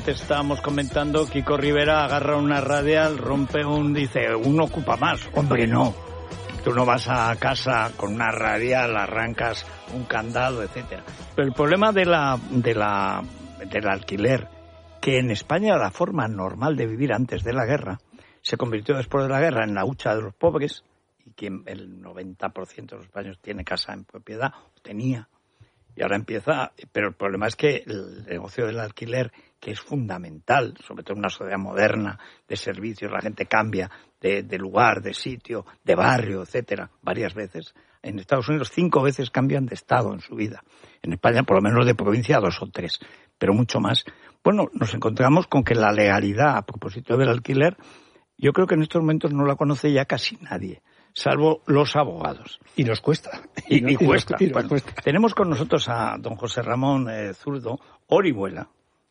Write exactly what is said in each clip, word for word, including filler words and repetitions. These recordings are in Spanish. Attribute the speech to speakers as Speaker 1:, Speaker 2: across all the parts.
Speaker 1: antes estábamos comentando, Kiko Rivera agarra una radial, rompe un, dice, uno ocupa más. Hombre, no. Tú no vas a casa con una radial, arrancas un candado, etcétera. Pero el problema de la, de la, del alquiler, que en España la forma normal de vivir antes de la guerra, se convirtió después de la guerra en la hucha de los pobres, y que el noventa por ciento de los españoles tiene casa en propiedad, o tenía, y ahora empieza, pero el problema es que el negocio del alquiler, que es fundamental, sobre todo en una sociedad moderna, de servicios, la gente cambia de, de lugar, de sitio, de barrio, etcétera, varias veces. En Estados Unidos cinco veces cambian de estado en su vida. En España por lo menos de provincia dos o tres, pero mucho más. Bueno, nos encontramos con que la legalidad a propósito del alquiler, yo creo que en estos momentos no la conoce ya casi nadie, salvo los abogados.
Speaker 2: Y nos cuesta.
Speaker 1: Y, y, no, y cuesta.
Speaker 2: Y nos
Speaker 1: bueno,
Speaker 2: cuesta.
Speaker 1: Tenemos con nosotros a don José Ramón eh, Zurdo, Orihuela.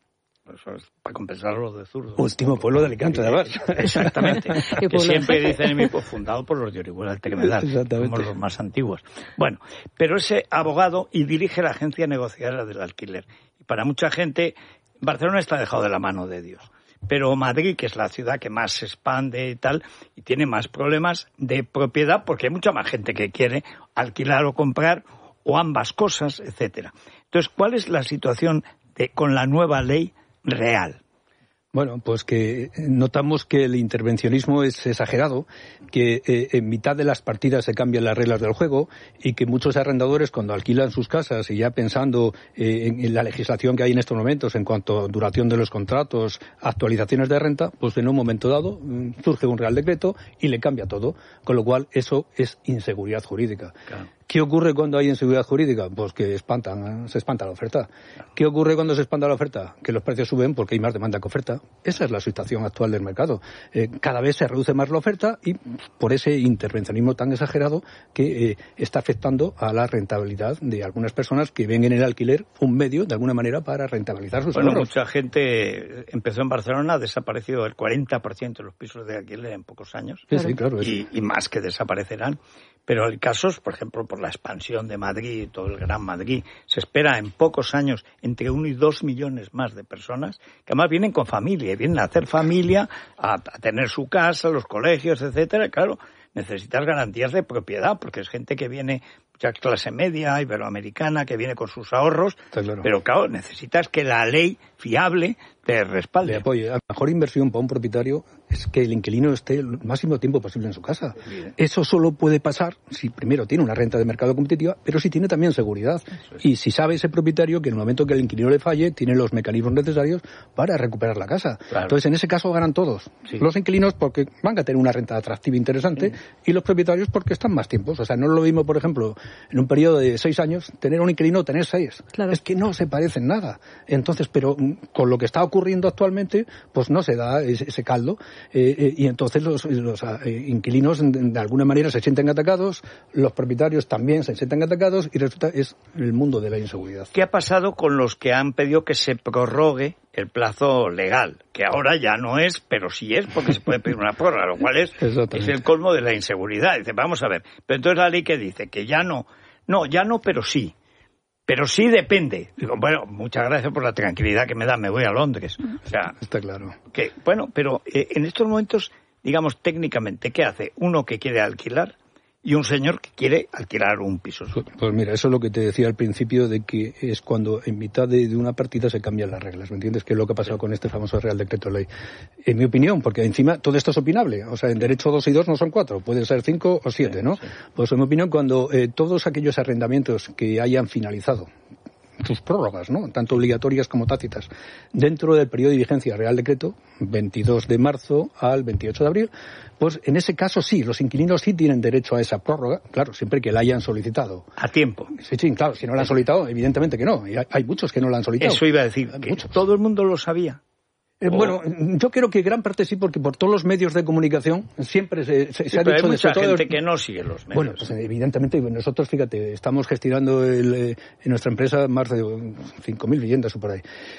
Speaker 1: Eso es para compensarlo de Zurdo.
Speaker 2: Último pueblo de Alicante, además.
Speaker 1: Exactamente. Que siempre dicen en mi pueblo, fundado por los de Orihuela del Tremedal. Somos los más antiguos. Bueno, pero ese abogado y dirige la agencia negociadora del alquiler. Y para mucha gente, Barcelona está dejado de la mano de Dios. Pero Madrid, que es la ciudad que más se expande y tal, y tiene más problemas de propiedad, porque hay mucha más gente que quiere alquilar o comprar, o ambas cosas, etcétera. Entonces, ¿cuál es la situación de, con la nueva ley real?
Speaker 2: Bueno, pues que notamos que el intervencionismo es exagerado, que eh, en mitad de las partidas se cambian las reglas del juego y que muchos arrendadores cuando alquilan sus casas y ya pensando eh, en, en la legislación que hay en estos momentos en cuanto a duración de los contratos, actualizaciones de renta, pues en un momento dado mmm, surge un real decreto y le cambia todo, con lo cual eso es inseguridad jurídica. Claro. ¿Qué ocurre cuando hay inseguridad jurídica? Pues que espantan, se espanta la oferta. ¿Qué ocurre cuando se espanta la oferta? Que los precios suben porque hay más demanda que oferta. Esa es la situación actual del mercado. Eh, cada vez se reduce más la oferta y por ese intervencionismo tan exagerado que eh, está afectando a la rentabilidad de algunas personas que ven en el alquiler un medio, de alguna manera, para rentabilizar sus
Speaker 1: bueno,
Speaker 2: ahorros.
Speaker 1: Mucha gente empezó en Barcelona, ha desaparecido el cuarenta por ciento de los pisos de alquiler en pocos años.
Speaker 2: Sí, sí, claro.
Speaker 1: Y, y más que desaparecerán. Pero hay casos, por ejemplo, por la expansión de Madrid, todo el Gran Madrid, se espera en pocos años entre uno y dos millones más de personas, que además vienen con familia, y vienen a hacer familia, a, a tener su casa, los colegios, etcétera. Claro, necesitas garantías de propiedad, porque es gente que viene, ya clase media, iberoamericana, que viene con sus ahorros, claro. Pero claro, necesitas que la ley fiable te respalde.
Speaker 2: Le apoye. La mejor inversión para un propietario es que el inquilino esté el máximo tiempo posible en su casa. Bien. Eso solo puede pasar si primero tiene una renta de mercado competitiva, pero si tiene también seguridad. Es. Y si sabe ese propietario que en el momento que el inquilino le falle, tiene los mecanismos necesarios para recuperar la casa. Claro. Entonces, en ese caso ganan todos. Sí. Los inquilinos porque van a tener una renta atractiva e interesante, sí. Y los propietarios porque están más tiempos. O sea, no es lo mismo, por ejemplo, en un periodo de seis años, tener un inquilino o tener seis. Claro. Es que no se parecen nada. Entonces, pero con lo que está ocurriendo actualmente, pues no se da ese, ese caldo. Eh, eh, y entonces los, los eh, inquilinos de, de alguna manera se sienten atacados, los propietarios también se sienten atacados y resulta es el mundo de la inseguridad.
Speaker 1: ¿Qué ha pasado con los que han pedido que se prorrogue el plazo legal? Que ahora ya no es, pero sí es porque se puede pedir una prórroga, lo cual es, es el colmo de la inseguridad. Dice, vamos a ver, pero entonces la ley que dice que ya no, no, ya no, pero sí. Pero sí depende. Digo, bueno, muchas gracias por la tranquilidad que me da, me voy a Londres. O sea,
Speaker 2: está claro.
Speaker 1: Que, bueno, pero eh, en estos momentos, digamos, técnicamente, ¿qué hace uno que quiere alquilar y un señor que quiere alquilar un piso?
Speaker 2: Pues, pues mira, eso es lo que te decía al principio, de que es cuando en mitad de, de una partida se cambian las reglas, ¿me entiendes? Que es lo que ha pasado con este famoso Real Decreto Ley. En mi opinión, porque encima todo esto es opinable, o sea, en derecho dos y dos no son cuatro, pueden ser cinco o siete, ¿no? Sí, sí. Pues en mi opinión, cuando eh, todos aquellos arrendamientos que hayan finalizado sus prórrogas, ¿no?, tanto obligatorias como tácitas, dentro del periodo de vigencia Real Decreto, veintidós de marzo al veintiocho de abril, pues en ese caso sí, los inquilinos sí tienen derecho a esa prórroga, claro, siempre que la hayan solicitado.
Speaker 1: A tiempo.
Speaker 2: Sí, sí, claro, si no la han solicitado, evidentemente que no, y hay, hay muchos que no la han solicitado.
Speaker 1: Eso iba a decir, que muchos. Todo el mundo lo sabía.
Speaker 2: Eh, oh. Bueno, yo creo que gran parte sí, porque por todos los medios de comunicación siempre se, se,
Speaker 1: sí,
Speaker 2: se ha
Speaker 1: pero
Speaker 2: dicho...
Speaker 1: hay mucha
Speaker 2: de
Speaker 1: gente
Speaker 2: los...
Speaker 1: que no sigue los medios.
Speaker 2: Bueno, pues evidentemente nosotros, fíjate, estamos gestionando el, eh, en nuestra empresa más de cinco mil viviendas o por ahí.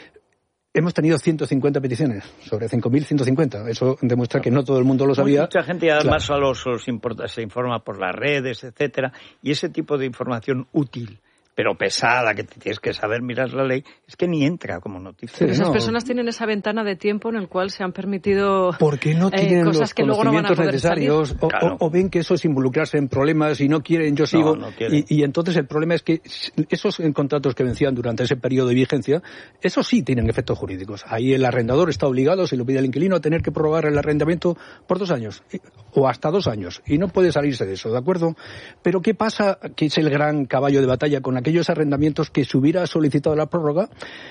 Speaker 2: Hemos tenido ciento cincuenta peticiones, sobre cinco mil ciento cincuenta. Eso demuestra que no todo el mundo lo sabía.
Speaker 1: Mucha gente además claro. solo, solo se, importa, se informa por las redes, etcétera, y ese tipo de información útil pero pesada, que te tienes que saber mirar la ley, es que ni entra como noticia.
Speaker 3: Pero esas
Speaker 2: no.
Speaker 3: personas tienen esa ventana de tiempo en el cual se han permitido
Speaker 2: porque no tienen
Speaker 3: eh, cosas
Speaker 2: los
Speaker 3: que luego no van a
Speaker 2: conocimientos
Speaker 3: poder
Speaker 2: necesarios
Speaker 3: salir.
Speaker 2: o,
Speaker 1: Claro.
Speaker 2: o, o ven que eso es involucrarse en problemas y no quieren, yo sigo.
Speaker 1: No, no quieren.
Speaker 2: y, y entonces el problema es que esos contratos que vencían durante ese periodo de vigencia, esos sí tienen efectos jurídicos. Ahí el arrendador está obligado, si lo pide el inquilino, a tener que prorrogar el arrendamiento por dos años o hasta dos años y no puede salirse de eso, ¿de acuerdo? Pero ¿qué pasa? Que es el gran caballo de batalla con aquellos arrendamientos que se hubiera solicitado la prórroga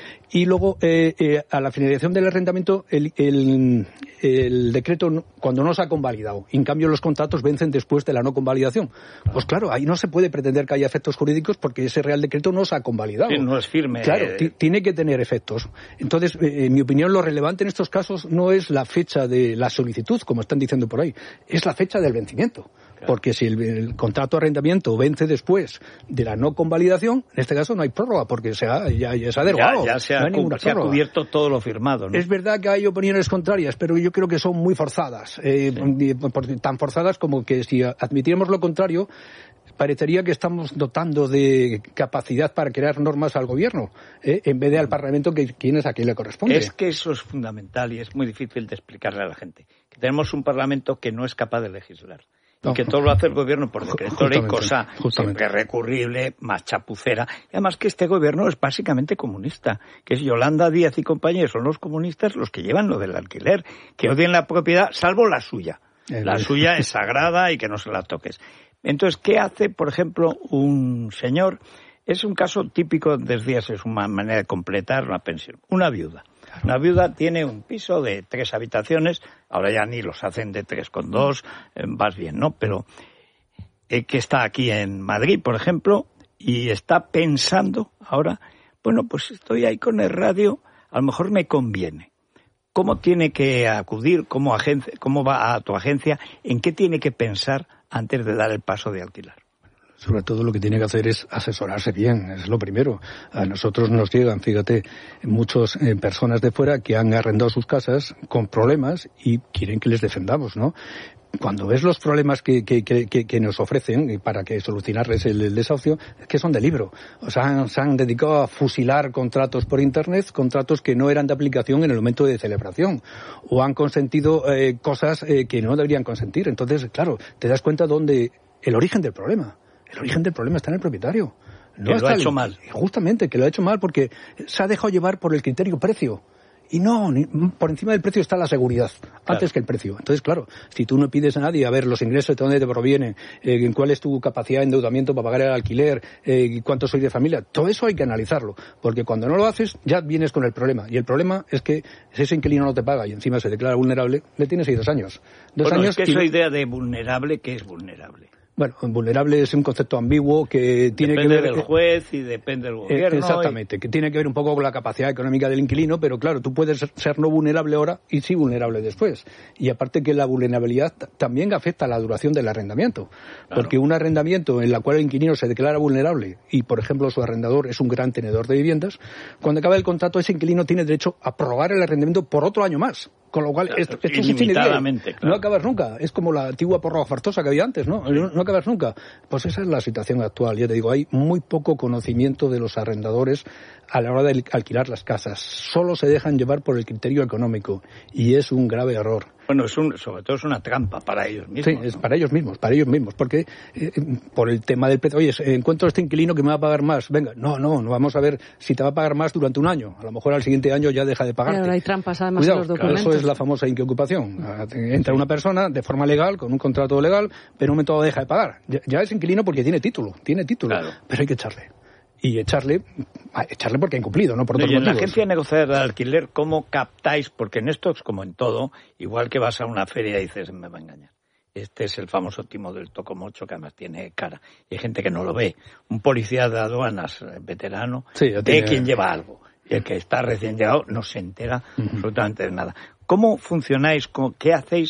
Speaker 2: y luego eh, eh, a la finalización del arrendamiento el, el, el decreto cuando no se ha convalidado y en cambio los contratos vencen después de la no convalidación. Pues claro, ahí no se puede pretender que haya efectos jurídicos porque ese Real Decreto no se ha convalidado.
Speaker 1: Sí, no es firme.
Speaker 2: Claro,
Speaker 1: eh...
Speaker 2: t- tiene que tener efectos. Entonces, eh, en mi opinión, lo relevante en estos casos no es la fecha de la solicitud, como están diciendo por ahí, es la fecha del vencimiento. Porque si el, el contrato de arrendamiento vence después de la no convalidación, en este caso no hay prórroga, porque se ha, ya, ya se ha derogado.
Speaker 1: Ya, ya se, ha,
Speaker 2: no hay ninguna
Speaker 1: se ha
Speaker 2: prórroga.
Speaker 1: cubierto todo lo firmado, ¿no?
Speaker 2: Es verdad que hay opiniones contrarias, pero yo creo que son muy forzadas. Eh, sí. por, tan forzadas como que si admitiéramos lo contrario, parecería que estamos dotando de capacidad para crear normas al gobierno, ¿eh? en vez de al Parlamento, que quien es a quien le corresponde.
Speaker 1: Es que eso es fundamental y es muy difícil de explicarle a la gente. Que tenemos un Parlamento que no es capaz de legislar. Y no, que todo lo hace el gobierno por decreto ley, cosa siempre recurrible, más chapucera. Y además que este gobierno es básicamente comunista, que es Yolanda Díaz y compañeros, son los comunistas los que llevan lo del alquiler, que odian la propiedad, salvo la suya. El la suya es sagrada y que no se la toques. Entonces, ¿qué hace, por ejemplo, un señor? Es un caso típico, decías, es una manera de completar una pensión. Una viuda. Una viuda tiene un piso de tres habitaciones, ahora ya ni los hacen de tres con dos, eh, vas bien, ¿no? Pero eh, que está aquí en Madrid, por ejemplo, y está pensando ahora, bueno, pues estoy ahí con el radio, a lo mejor me conviene. ¿Cómo tiene que acudir, cómo, agencia, cómo va a tu agencia, en qué tiene que pensar antes de dar el paso de alquilar?
Speaker 2: Sobre todo lo que tiene que hacer es asesorarse bien, es lo primero. A nosotros nos llegan, fíjate, muchas eh, personas de fuera que han arrendado sus casas con problemas y quieren que les defendamos, ¿no? Cuando ves los problemas que, que, que, que nos ofrecen para que solucionarles el, el desahucio, es que son de libro. O sea, se han dedicado a fusilar contratos por Internet, contratos que no eran de aplicación en el momento de celebración. O han consentido eh, cosas eh, que no deberían consentir. Entonces, claro, te das cuenta dónde el origen del problema. El origen del problema está en el propietario. No
Speaker 1: que lo ha hecho
Speaker 2: el,
Speaker 1: mal.
Speaker 2: Justamente, que lo ha hecho mal porque se ha dejado llevar por el criterio precio. Y no, ni, por encima del precio está la seguridad, claro. Antes que el precio. Entonces, claro, si tú no pides a nadie a ver los ingresos, de dónde te provienen, eh, cuál es tu capacidad de endeudamiento para pagar el alquiler, eh, cuánto sois de familia, todo eso hay que analizarlo. Porque cuando no lo haces, ya vienes con el problema. Y el problema es que si ese inquilino no te paga y encima se declara vulnerable, le tienes ahí dos años. Dos
Speaker 1: bueno,
Speaker 2: años
Speaker 1: es que
Speaker 2: y...
Speaker 1: esa idea de vulnerable, ¿qué es vulnerable?
Speaker 2: Bueno, vulnerable es un concepto ambiguo que tiene
Speaker 1: depende
Speaker 2: que ver...
Speaker 1: del juez y depende del gobierno.
Speaker 2: Exactamente, y... que tiene que ver un poco con la capacidad económica del inquilino, pero claro, tú puedes ser no vulnerable ahora y sí vulnerable después. Y aparte que la vulnerabilidad también afecta a la duración del arrendamiento. Claro. Porque un arrendamiento en el cual el inquilino se declara vulnerable y, por ejemplo, su arrendador es un gran tenedor de viviendas, cuando acaba el contrato ese inquilino tiene derecho a prorrogar el arrendamiento por otro año más. Con lo cual,
Speaker 1: claro,
Speaker 2: esto, esto se tiene
Speaker 1: claro.
Speaker 2: No acabas nunca. Es como la antigua prórroga fartosa que había antes, ¿no? Sí. No, no acabas nunca. Pues esa es la situación actual. Ya te digo, hay muy poco conocimiento de los arrendadores a la hora de alquilar las casas. Solo se dejan llevar por el criterio económico y es un grave error.
Speaker 1: Bueno, es un, sobre todo es una trampa para ellos mismos.
Speaker 2: Sí,
Speaker 1: ¿no?
Speaker 2: es para ellos mismos, para ellos mismos, porque eh, por el tema del precio, oye, encuentro este inquilino que me va a pagar más, venga, no, no, no vamos a ver si te va a pagar más durante un año, a lo mejor al siguiente año ya deja de pagarte.
Speaker 3: Pero hay trampas además
Speaker 2: Cuidado,
Speaker 3: en los documentos.
Speaker 2: Eso es la famosa inquiocupación. Entra una persona de forma legal, con un contrato legal, pero en un momento deja de pagar. Ya, ya es inquilino porque tiene título, tiene título, claro. Pero hay que echarle. Y echarle, echarle porque ha incumplido, no por otros
Speaker 1: motivos. Y en
Speaker 2: motivos.
Speaker 1: la agencia negociadora de alquiler, ¿cómo captáis? Porque en esto es como en todo, igual que vas a una feria y dices, me va a engañar. Este es el famoso timo del tocomocho, que además tiene cara. Y hay gente que no lo ve. Un policía de aduanas veterano
Speaker 2: sí,
Speaker 1: ve
Speaker 2: tiene...
Speaker 1: quién lleva algo. Y el que está recién llegado no se entera uh-huh. absolutamente de nada. ¿Cómo funcionáis? ¿Qué hacéis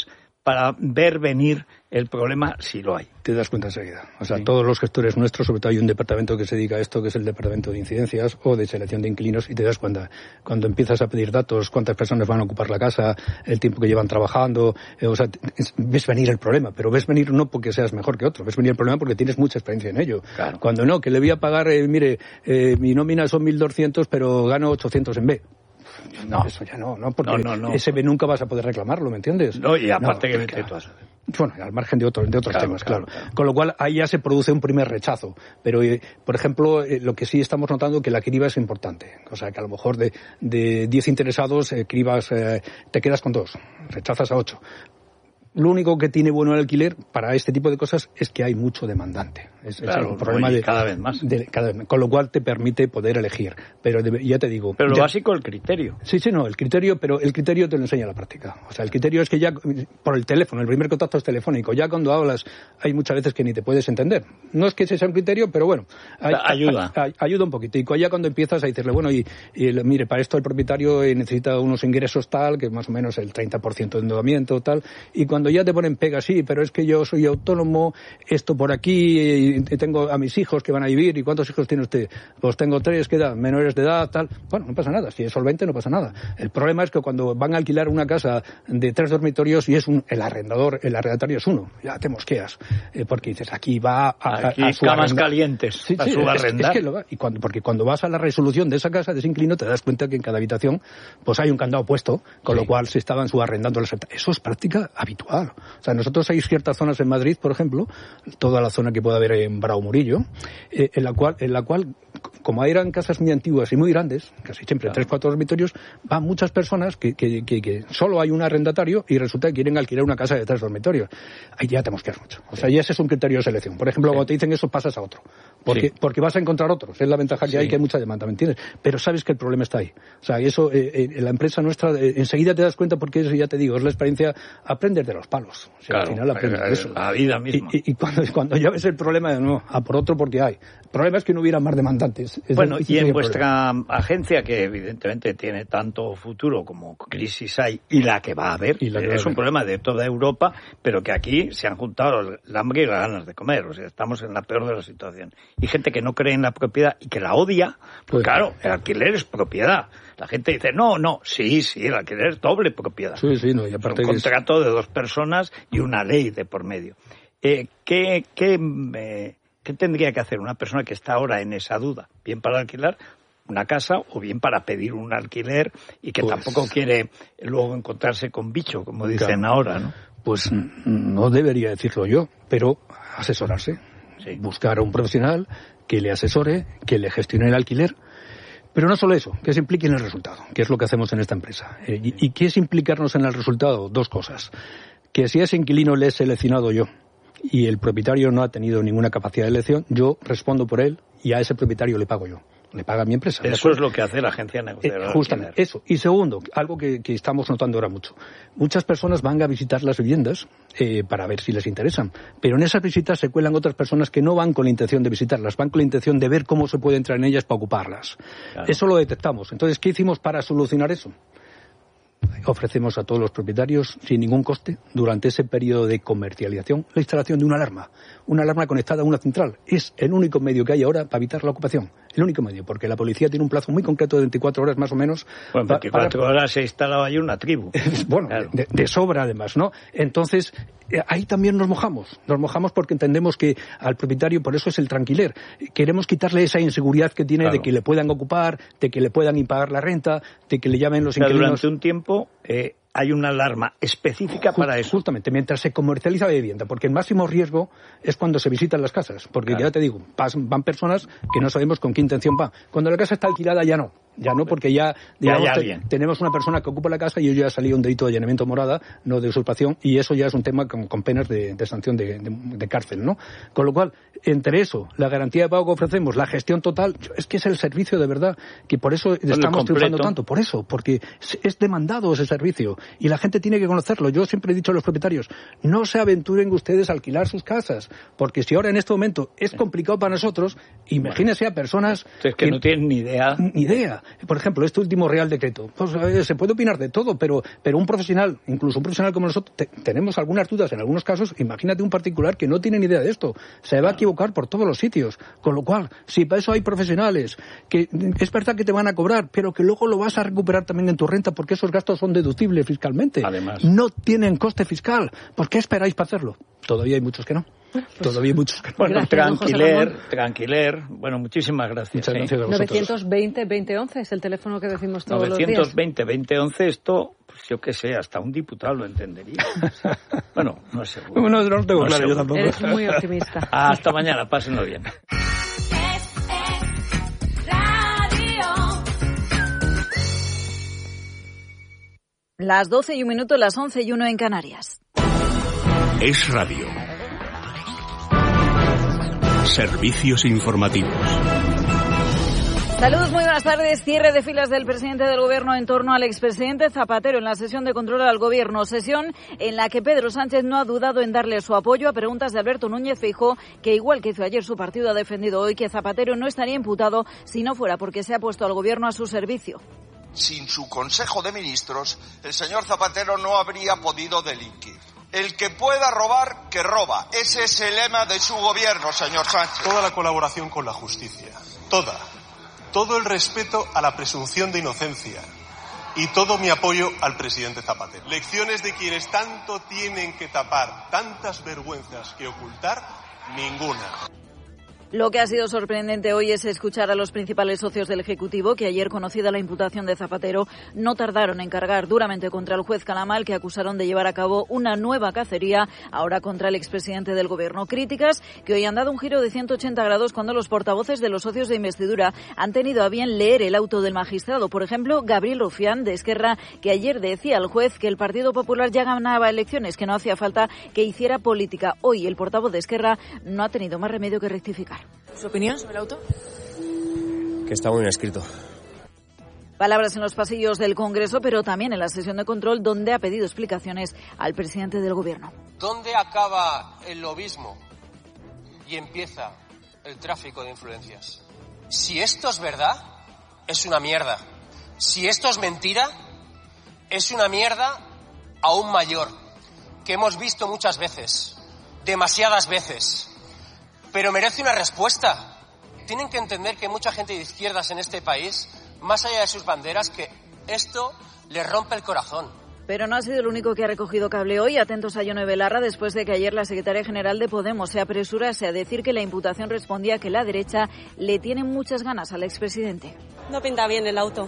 Speaker 1: para ver venir el problema si lo hay.
Speaker 2: Te das cuenta enseguida. O sea,
Speaker 1: sí.
Speaker 2: Todos los gestores nuestros, sobre todo hay un departamento que se dedica a esto, que es el departamento de incidencias o de selección de inquilinos, y te das cuenta cuando empiezas a pedir datos, cuántas personas van a ocupar la casa, el tiempo que llevan trabajando, eh, o sea, ves venir el problema, pero ves venir no porque seas mejor que otro, ves venir el problema porque tienes mucha experiencia en ello.
Speaker 1: Claro.
Speaker 2: Cuando no, que le voy a pagar, eh, mire, eh, mi nómina son mil doscientos, pero gano ochocientos en B. No, eso ya no, no, porque no, no, no. ese B nunca vas a poder reclamarlo, ¿me entiendes?
Speaker 1: No, y aparte
Speaker 2: no,
Speaker 1: que
Speaker 2: claro.
Speaker 1: tú has...
Speaker 2: Bueno, al margen de otros, de otros
Speaker 1: claro,
Speaker 2: temas,
Speaker 1: claro,
Speaker 2: claro.
Speaker 1: claro.
Speaker 2: Con lo cual, ahí ya se produce un primer rechazo. Pero, eh, por ejemplo, eh, lo que sí estamos notando es que la criba es importante. O sea, que a lo mejor de, de diez interesados, eh, cribas, eh, te quedas con dos, rechazas a ocho. Lo único que tiene bueno el alquiler para este tipo de cosas es que hay mucho demandante. Es,
Speaker 1: claro,
Speaker 2: es un problema de
Speaker 1: cada vez más.
Speaker 2: De, cada vez, con lo cual te permite poder elegir. Pero de, ya te digo.
Speaker 1: Pero lo
Speaker 2: ya,
Speaker 1: básico, el criterio.
Speaker 2: Sí, sí, no, el criterio, pero el criterio te lo enseña la práctica. O sea, el criterio es que ya por el teléfono, el primer contacto es telefónico. Ya cuando hablas hay muchas veces que ni te puedes entender. No es que ese sea un criterio, pero bueno. Hay,
Speaker 1: ayuda.
Speaker 2: Hay, hay, ayuda un poquitico. Ya cuando empiezas a decirle, bueno, y, y el, mire, para esto el propietario necesita unos ingresos tal, que más o menos el treinta por ciento de endeudamiento tal, y cuando ya te ponen pegas, sí, pero es que yo soy autónomo, esto por aquí, y tengo a mis hijos que van a vivir, ¿y cuántos hijos tiene usted? Pues tengo tres, ¿qué edad? Menores de edad, tal. Bueno, no pasa nada, si es solvente no pasa nada. El problema es que cuando van a alquilar una casa de tres dormitorios y es un, el arrendador, el arrendatario es uno, ya te mosqueas, eh, porque dices, aquí va a,
Speaker 1: aquí
Speaker 2: a, a su
Speaker 1: camas
Speaker 2: arrenda.
Speaker 1: calientes,
Speaker 2: sí,
Speaker 1: a
Speaker 2: sí,
Speaker 1: su arrendar.
Speaker 2: Es, es que lo va, y cuando, porque cuando vas a la resolución de esa casa, de ese inquilino, te das cuenta que en cada habitación pues hay un candado puesto, con sí. lo cual se estaban subarrendando las. Eso es práctica habitual. O sea, nosotros hay ciertas zonas en Madrid, por ejemplo, toda la zona que puede haber en Bravo Murillo, eh, en la cual, en la cual, como eran casas muy antiguas y muy grandes, casi siempre claro. tres, cuatro dormitorios, van muchas personas que, que, que, que solo hay un arrendatario y resulta que quieren alquilar una casa de tres dormitorios. Ahí ya te mosqueas mucho. O sea, ya ese es un criterio de selección. Por ejemplo, sí. cuando te dicen eso, pasas a otro. Porque, sí. porque vas a encontrar otros. Es la ventaja que sí. hay, que hay mucha demanda, ¿me entiendes? Pero sabes que el problema está ahí. O sea, y eso, eh, eh, la empresa nuestra, eh, enseguida te das cuenta porque eso ya te digo, es la experiencia, aprendes de los palos. O sea,
Speaker 1: claro,
Speaker 2: al final aprendes de eso.
Speaker 1: La vida misma.
Speaker 2: Y, y, y cuando, cuando ya ves el problema, no, a por otro porque hay. El problema es que no hubiera más demandantes. Es
Speaker 1: bueno,
Speaker 2: el,
Speaker 1: y en vuestra problema. Agencia, que evidentemente tiene tanto futuro como crisis hay, y la que va a haber, es un haber. problema de toda Europa, pero que aquí se han juntado el hambre y las ganas de comer. O sea, estamos en la peor de la situación. Y gente que no cree en la propiedad y que la odia, pues, pues claro, el alquiler es propiedad. La gente dice, no, no, sí, sí, el alquiler es doble propiedad.
Speaker 2: Sí, sí, no, y aparte
Speaker 1: es un contrato es... de dos personas y una ley de por medio. Eh, ¿qué, qué, eh, ¿Qué tendría que hacer una persona que está ahora en esa duda? Bien para alquilar una casa o bien para pedir un alquiler y que pues... tampoco quiere luego encontrarse con bicho, como dicen claro. ahora, ¿no?
Speaker 2: Pues no debería decirlo yo, pero asesorarse. Sí. Buscar a un profesional que le asesore, que le gestione el alquiler. Pero no solo eso, que se implique en el resultado, que es lo que hacemos en esta empresa. Eh, y, ¿Y qué es implicarnos en el resultado? Dos cosas. Que si a ese inquilino le he seleccionado yo y el propietario no ha tenido ninguna capacidad de elección, yo respondo por él y a ese propietario le pago yo. Le paga mi empresa.
Speaker 1: Eso es lo que hace la agencia negociadora.
Speaker 2: Eh, justamente, eso. Y segundo, algo que, que estamos notando ahora mucho. Muchas personas van a visitar las viviendas eh, para ver si les interesan, pero en esas visitas se cuelan otras personas que no van con la intención de visitarlas, van con la intención de ver cómo se puede entrar en ellas para ocuparlas. Claro. Eso lo detectamos. Entonces, ¿qué hicimos para solucionar eso? Ofrecemos a todos los propietarios, sin ningún coste, durante ese periodo de comercialización, la instalación de una alarma. Una alarma conectada a una central. Es el único medio que hay ahora para evitar la ocupación. El único medio, porque la policía tiene un plazo muy concreto de veinticuatro horas más o menos.
Speaker 1: Bueno, veinticuatro para... horas se ha instalado ahí una tribu.
Speaker 2: bueno, claro. de, de sobra además, ¿no? Entonces, ahí también nos mojamos. Nos mojamos porque entendemos que al propietario, por eso es el tranquiler, queremos quitarle esa inseguridad que tiene claro. de que le puedan ocupar, de que le puedan impagar la renta, de que le llamen los
Speaker 1: o sea,
Speaker 2: inquilinos.
Speaker 1: Durante un tiempo eh, hay una alarma específica Just, para eso.
Speaker 2: Justamente, mientras se comercializa la vivienda, porque el máximo riesgo es cuando se visitan las casas, porque claro. ya te digo, pasan, van personas que no sabemos con qué intención van. Cuando la casa está alquilada ya no. Ya no, porque ya, digamos,
Speaker 1: ya, ya
Speaker 2: te, tenemos una persona que ocupa la casa y hoy ya ha salido un delito de allanamiento morada, no de usurpación, y eso ya es un tema con, con penas de, de sanción de, de, de cárcel, ¿no? Con lo cual, entre eso, la garantía de pago que ofrecemos, la gestión total, es que es el servicio de verdad, que por eso estamos triunfando tanto, por eso, porque es, es demandado ese servicio. y la gente tiene que conocerlo. Yo siempre he dicho a los propietarios, no se aventuren ustedes a alquilar sus casas, porque si ahora en este momento es complicado para nosotros, imagínense a personas
Speaker 1: es que, que no tienen ni idea.
Speaker 2: Ni idea. Por ejemplo, este último Real Decreto. Pues, eh, se puede opinar de todo, pero, pero un profesional, incluso un profesional como nosotros, te, tenemos algunas dudas en algunos casos. Imagínate un particular que no tiene ni idea de esto. Se va a equivocar por todos los sitios. Con lo cual, si para eso hay profesionales, que es verdad que te van a cobrar, pero que luego lo vas a recuperar también en tu renta, porque esos gastos son deducibles fiscalmente.
Speaker 1: Además.
Speaker 2: No tienen coste fiscal. ¿Por qué esperáis para hacerlo? Todavía hay muchos que no. Pues, Todavía hay muchos que no.
Speaker 1: Bueno, tranquiler, tranquiler. Bueno, muchísimas gracias.
Speaker 2: Muchas gracias
Speaker 1: ¿eh?
Speaker 2: a vosotros.
Speaker 3: novecientos veinte veinte once es el teléfono que decimos todos
Speaker 1: novecientos veinte
Speaker 3: los días.
Speaker 1: veinte once, esto, pues yo qué sé, hasta un diputado lo entendería. Bueno, no es seguro.
Speaker 2: Bueno, no lo tengo
Speaker 1: no
Speaker 2: claro, yo tampoco.
Speaker 3: Eres muy optimista.
Speaker 1: Hasta mañana, pásenlo bien.
Speaker 4: Las doce y un minuto, las once y uno en Canarias.
Speaker 5: Es Radio. Servicios informativos.
Speaker 4: Saludos, muy buenas tardes. Cierre de filas del presidente del Gobierno en torno al expresidente Zapatero en la sesión de control al Gobierno. Sesión en la que Pedro Sánchez no ha dudado en darle su apoyo a preguntas de Alberto Núñez Feijóo, que igual que hizo ayer su partido ha defendido hoy que Zapatero no estaría imputado si no fuera porque se ha puesto al Gobierno a su servicio.
Speaker 6: Sin su Consejo de Ministros, el señor Zapatero no habría podido delinquir. El que pueda robar, que roba. Ese es el lema de su gobierno, señor Sánchez.
Speaker 7: Toda la colaboración con la justicia, toda, todo el respeto a la presunción de inocencia y todo mi apoyo al presidente Zapatero. Lecciones de quienes tanto tienen que tapar, tantas vergüenzas que ocultar, ninguna.
Speaker 4: Lo que ha sido sorprendente hoy es escuchar a los principales socios del Ejecutivo que ayer, conocida la imputación de Zapatero, no tardaron en cargar duramente contra el juez Calamal, que acusaron de llevar a cabo una nueva cacería ahora contra el expresidente del Gobierno. Críticas que hoy han dado un giro de ciento ochenta grados cuando los portavoces de los socios de investidura han tenido a bien leer el auto del magistrado. Por ejemplo, Gabriel Rufián, de Esquerra, que ayer decía al juez que el Partido Popular ya ganaba elecciones, que no hacía falta que hiciera política. Hoy el portavoz de Esquerra no ha tenido más remedio que rectificar.
Speaker 8: ¿Su opinión sobre el auto?
Speaker 9: Que está muy bien escrito.
Speaker 4: Palabras en los pasillos del Congreso, pero también en la sesión de control, donde ha pedido explicaciones al presidente del Gobierno.
Speaker 10: ¿Dónde acaba el lobismo y empieza el tráfico de influencias? Si esto es verdad, es una mierda. Si esto es mentira, es una mierda aún mayor, que hemos visto muchas veces, demasiadas veces. Pero merece una respuesta. Tienen que entender que hay mucha gente de izquierdas en este país, más allá de sus banderas, que esto les rompe el corazón.
Speaker 4: Pero no ha sido el único que ha recogido cable hoy. Atentos a Yone Belarra, después de que ayer la secretaria general de Podemos se apresurase a decir que la imputación respondía a que la derecha le tiene muchas ganas al expresidente.
Speaker 8: No pinta bien el auto.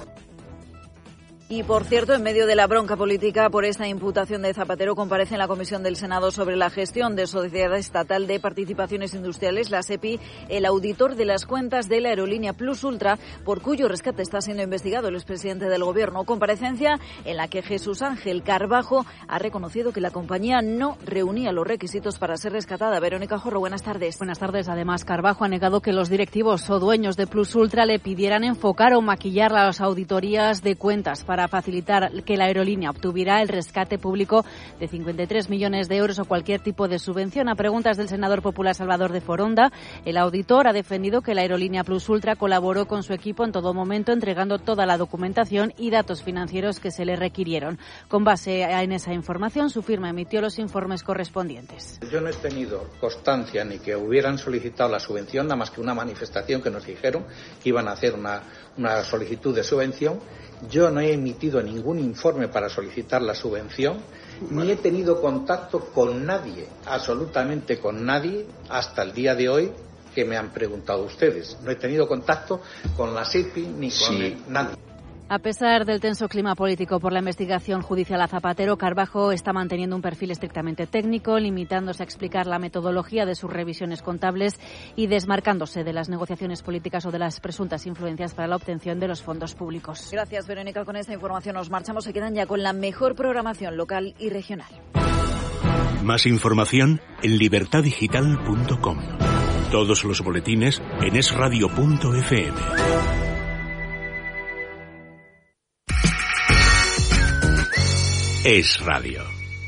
Speaker 4: Y, por cierto, en medio de la bronca política por esta imputación de Zapatero, comparece en la Comisión del Senado sobre la gestión de Sociedad Estatal de Participaciones Industriales, la SEPI, el auditor de las cuentas de la aerolínea Plus Ultra, por cuyo rescate está siendo investigado el expresidente del Gobierno. Comparecencia en la que Jesús Ángel Carbajo ha reconocido que la compañía no reunía los requisitos para ser rescatada. Verónica Jorro, buenas tardes.
Speaker 3: Buenas tardes. Además, Carbajo ha negado que los directivos o dueños de Plus Ultra le pidieran enfocar o maquillar las auditorías de cuentas para para facilitar que la aerolínea obtuviera el rescate público de cincuenta y tres millones de euros o cualquier tipo de subvención. A preguntas del senador popular Salvador de Foronda, el auditor ha defendido que la aerolínea Plus Ultra colaboró con su equipo en todo momento, entregando toda la documentación y datos financieros que se le requirieron. Con base en esa información, su firma emitió los informes correspondientes.
Speaker 11: Yo no he tenido constancia ni que hubieran solicitado la subvención, nada más que una manifestación que nos dijeron que iban a hacer una, una solicitud de subvención. Yo no he emitido ningún informe para solicitar la subvención, ni he tenido contacto con nadie, absolutamente con nadie, hasta el día de hoy que me han preguntado ustedes. No he tenido contacto con la SEPI ni con sí. nadie.
Speaker 3: A pesar del tenso clima político por la investigación judicial a Zapatero, Carbajo está manteniendo un perfil estrictamente técnico, limitándose a explicar la metodología de sus revisiones contables y desmarcándose de las negociaciones políticas o de las presuntas influencias para la obtención de los fondos públicos.
Speaker 4: Gracias, Verónica. Con esta información nos marchamos. Se quedan ya con la mejor programación local y regional.
Speaker 5: Más información en libertad digital punto com. Todos los boletines en es radio punto efe eme. Es Radio.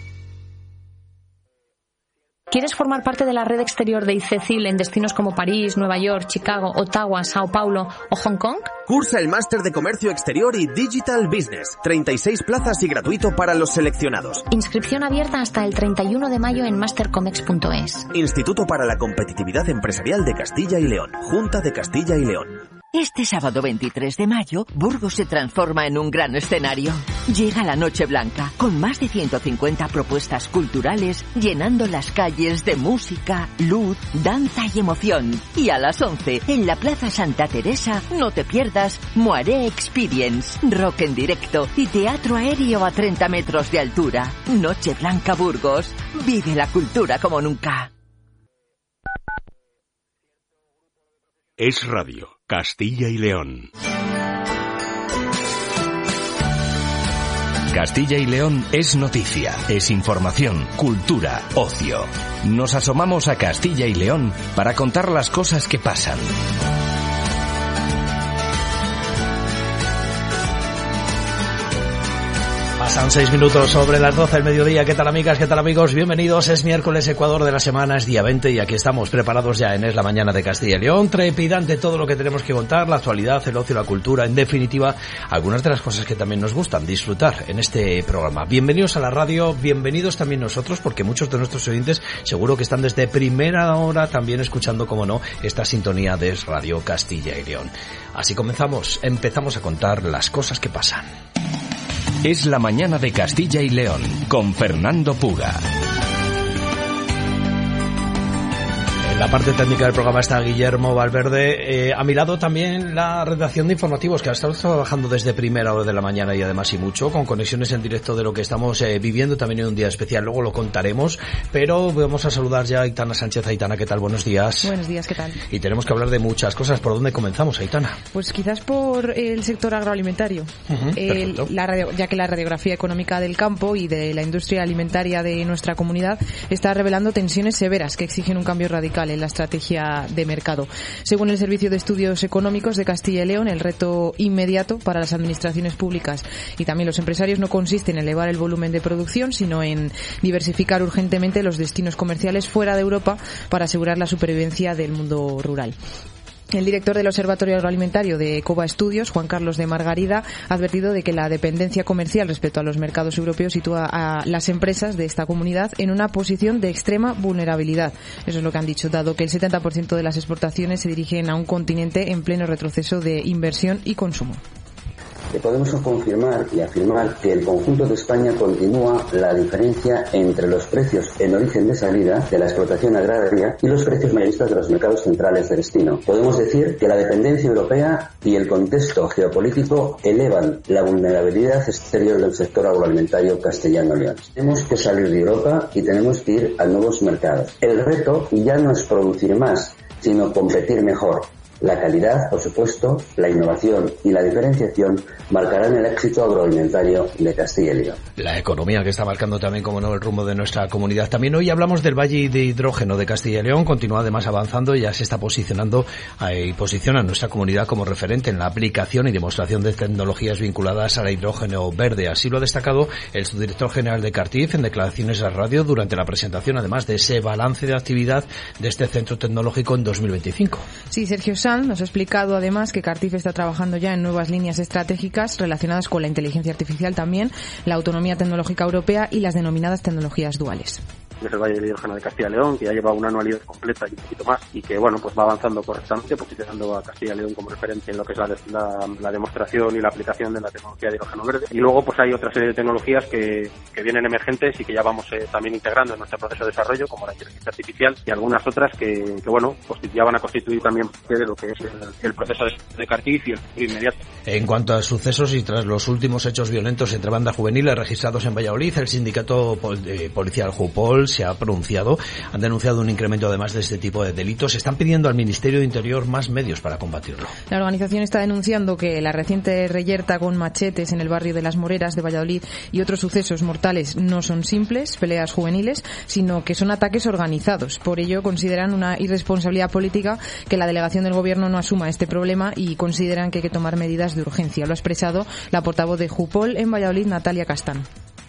Speaker 12: ¿Quieres formar parte de la red exterior de ICECIL en destinos como París, Nueva York, Chicago, Ottawa, Sao Paulo o Hong Kong?
Speaker 13: Cursa el Máster de Comercio Exterior y Digital Business. treinta y seis plazas y gratuito para los seleccionados.
Speaker 12: Inscripción abierta hasta el treinta y uno de mayo en mastercomex punto es.
Speaker 13: Instituto para la Competitividad Empresarial de Castilla y León. Junta de Castilla y León.
Speaker 14: Este sábado veintitrés de mayo, Burgos se transforma en un gran escenario. Llega la Noche Blanca, con más de ciento cincuenta propuestas culturales, llenando las calles de música, luz, danza y emoción. Y a las once, en la Plaza Santa Teresa, no te pierdas Moiré Experience, rock en directo y teatro aéreo a treinta metros de altura. Noche Blanca Burgos. Vive la cultura como nunca.
Speaker 5: Es Radio, Castilla y León.
Speaker 15: Castilla y León es noticia, es información, cultura, ocio. Nos asomamos a Castilla y León para contar las cosas que pasan.
Speaker 16: Pasan seis minutos sobre las doce del mediodía. ¿Qué tal, amigas? ¿Qué tal, amigos? Bienvenidos. Es miércoles, Ecuador de la semana, es día veinte y aquí estamos preparados ya en Es la Mañana de Castilla y León. Trepidante todo lo que tenemos que contar, la actualidad, el ocio, la cultura, en definitiva, algunas de las cosas que también nos gustan disfrutar en este programa. Bienvenidos a la radio, bienvenidos también nosotros, porque muchos de nuestros oyentes seguro que están desde primera hora también escuchando, como no, esta sintonía de Es Radio Castilla y León. Así comenzamos, empezamos a contar las cosas que pasan.
Speaker 15: Es la Mañana de Castilla y León, con Fernando Puga.
Speaker 16: En la parte técnica del programa está Guillermo Valverde. Eh, a mi lado también la redacción de informativos, que ha estado trabajando desde primera hora de la mañana y además y mucho, con conexiones en directo de lo que estamos eh, viviendo también en un día especial. Luego lo contaremos, pero vamos a saludar ya a Aitana Sánchez. Aitana, ¿qué tal? Buenos días.
Speaker 17: Buenos días, ¿qué tal?
Speaker 16: Y tenemos que hablar de muchas cosas. ¿Por dónde comenzamos, Aitana?
Speaker 17: Pues quizás por el sector agroalimentario,
Speaker 16: uh-huh,
Speaker 17: el, la radio, ya que la radiografía económica del campo y de la industria alimentaria de nuestra comunidad está revelando tensiones severas que exigen un cambio radical en la estrategia de mercado. Según el Servicio de Estudios Económicos de Castilla y León, el reto inmediato para las administraciones públicas y también los empresarios no consiste en elevar el volumen de producción, sino en diversificar urgentemente los destinos comerciales fuera de Europa para asegurar la supervivencia del mundo rural. El director del Observatorio Agroalimentario de Cova Estudios, Juan Carlos de Margarida, ha advertido de que la dependencia comercial respecto a los mercados europeos sitúa a las empresas de esta comunidad en una posición de extrema vulnerabilidad. Eso es lo que han dicho, dado que el setenta por ciento de las exportaciones se dirigen a un continente en pleno retroceso de inversión y consumo.
Speaker 18: Podemos confirmar y afirmar que el conjunto de España continúa la diferencia entre los precios en origen de salida de la explotación agraria y los precios mayoristas de los mercados centrales de destino. Podemos decir que la dependencia europea y el contexto geopolítico elevan la vulnerabilidad exterior del sector agroalimentario castellano-león. Tenemos que salir de Europa y tenemos que ir a nuevos mercados. El reto ya no es producir más, sino competir mejor. La calidad, por supuesto, la innovación y la diferenciación marcarán el éxito agroalimentario de Castilla y León.
Speaker 16: La economía que está marcando también, como no, el rumbo de nuestra comunidad. También hoy hablamos del Valle de Hidrógeno de Castilla y León. Continúa además avanzando y ya se está posicionando eh, y posiciona a nuestra comunidad como referente en la aplicación y demostración de tecnologías vinculadas al hidrógeno verde. Así lo ha destacado el subdirector general de Cartif en declaraciones a radio durante la presentación, además de ese balance de actividad de este centro tecnológico en dos mil veinticinco.
Speaker 17: Sí, Sergio nos ha explicado además que Cartif está trabajando ya en nuevas líneas estratégicas relacionadas con la inteligencia artificial también, la autonomía tecnológica europea y las denominadas tecnologías duales.
Speaker 19: Es el Valle de Hidrógeno de Castilla y León, que ya lleva una anualidad completa y un poquito más, y que bueno, pues va avanzando correctamente, posicionando a Castilla y León como referente en lo que es la, la, la demostración y la aplicación de la tecnología de hidrógeno verde. Y luego pues hay otra serie de tecnologías que, que vienen emergentes y que ya vamos eh, también integrando en nuestro proceso de desarrollo, como la inteligencia artificial y algunas otras que, que bueno, pues ya van a constituir también de lo que es el, el proceso de, de Cartif y el futuro inmediato.
Speaker 16: En cuanto a sucesos y tras los últimos hechos violentos entre bandas juveniles registrados en Valladolid, el sindicato pol, eh, policial Jupol se ha pronunciado, han denunciado un incremento además de este tipo de delitos. Están pidiendo al Ministerio de Interior más medios para combatirlo.
Speaker 17: La organización está denunciando que la reciente reyerta con machetes en el barrio de Las Moreras de Valladolid y otros sucesos mortales no son simples peleas juveniles, sino que son ataques organizados. Por ello consideran una irresponsabilidad política que la delegación del Gobierno no asuma este problema y consideran que hay que tomar medidas de urgencia. Lo ha expresado la portavoz de Jupol en Valladolid, Natalia Castán.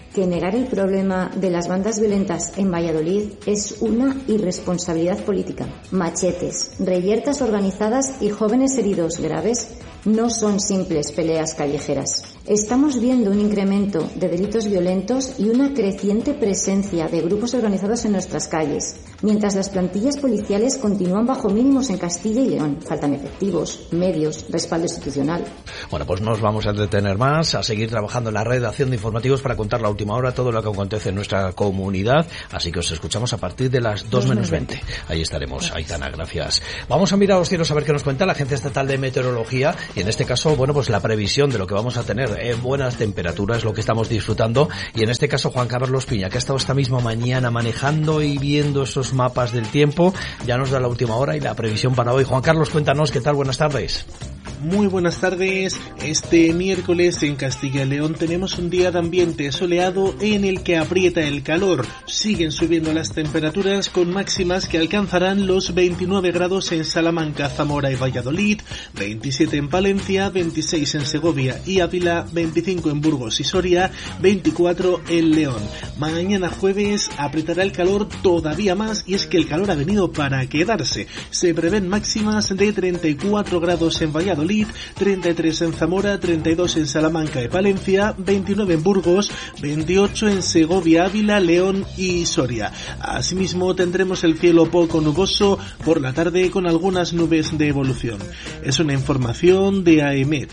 Speaker 20: que negar el problema de las bandas violentas en Valladolid es una irresponsabilidad política. Machetes, reyertas organizadas y jóvenes heridos graves no son simples peleas callejeras. Estamos viendo un incremento de delitos violentos y una creciente presencia de grupos organizados en nuestras calles, mientras las plantillas policiales continúan bajo mínimos en Castilla y León. Faltan efectivos, medios, respaldo institucional.
Speaker 16: Bueno, pues no nos vamos a entretener más, a seguir trabajando en la redacción de informativos para contar la última hora, todo lo que acontece en nuestra comunidad, así que os escuchamos a partir de las dos menos veinte. Ahí estaremos, Aitana, gracias. Vamos a mirar los cielos a ver qué nos cuenta la Agencia Estatal de Meteorología y en este caso, bueno, pues la previsión de lo que vamos a tener. Eh, buenas temperaturas, lo que estamos disfrutando, y en este caso Juan Carlos Piña, que ha estado esta misma mañana manejando y viendo esos mapas del tiempo, ya nos da la última hora y la previsión para hoy. Juan Carlos, cuéntanos, ¿qué tal? Buenas tardes.
Speaker 21: Muy buenas tardes. Este miércoles en Castilla y León tenemos un día de ambiente soleado en el que aprieta el calor. Siguen subiendo las temperaturas con máximas que alcanzarán los veintinueve grados en Salamanca, Zamora y Valladolid, veintisiete en Palencia, veintiséis en Segovia y Ávila, veinticinco en Burgos y Soria, veinticuatro en León. Mañana jueves apretará el calor todavía más y es que el calor ha venido para quedarse. Se prevén máximas de treinta y cuatro grados en Valladolid, treinta y tres en Zamora, treinta y dos en Salamanca y Palencia, veintinueve en Burgos, veintiocho en Segovia, Ávila, León y Soria. Asimismo tendremos el cielo poco nuboso por la tarde con algunas nubes de evolución. Es una información de AEMET.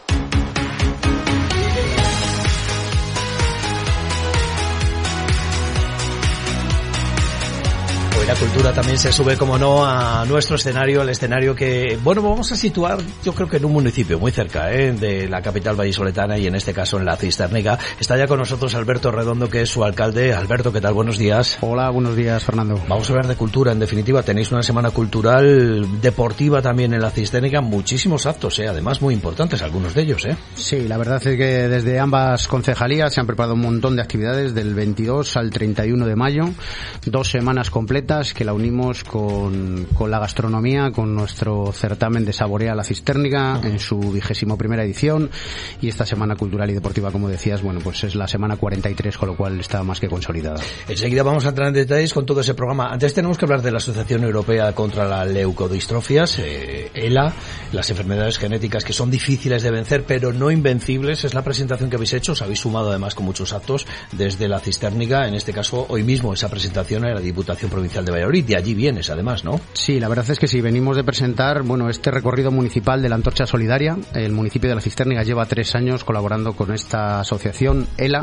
Speaker 16: La cultura también se sube, como no, a nuestro escenario, el escenario que, bueno, vamos a situar, yo creo que en un municipio muy cerca, ¿eh?, de la capital vallisoletana y en este caso en la Cisterniga. Está ya con nosotros Alberto Redondo, que es su alcalde. Alberto, ¿qué tal? Buenos días.
Speaker 22: Hola, buenos días, Fernando.
Speaker 16: Vamos a hablar de cultura, en definitiva. Tenéis una semana cultural, deportiva también en la Cisterniga, muchísimos actos, ¿eh?, además muy importantes, algunos de ellos, ¿eh?
Speaker 22: Sí, la verdad es que desde ambas concejalías se han preparado un montón de actividades del veintidós al treinta y uno de mayo, dos semanas completas que la unimos con, con la gastronomía, con nuestro certamen de Saborea la Cisterniga en su vigésimo primera edición, y esta semana cultural y deportiva, como decías, bueno, pues es la semana cuarenta y tres, con lo cual está más que consolidada.
Speaker 16: Enseguida vamos a entrar en detalles con todo ese programa. Antes tenemos que hablar de la Asociación Europea contra la Leucodistrofias, eh, ELA, las enfermedades genéticas que son difíciles de vencer pero no invencibles. Es la presentación que habéis hecho, os habéis sumado además con muchos actos desde la Cisterniga, en este caso hoy mismo esa presentación en la Diputación Provincial de Valladolid. De allí vienes, además, ¿no?
Speaker 22: Sí, la verdad es que sí, venimos de presentar, bueno, este recorrido municipal de la Antorcha Solidaria. El municipio de la Cisterniga lleva tres años colaborando con esta asociación, ELA.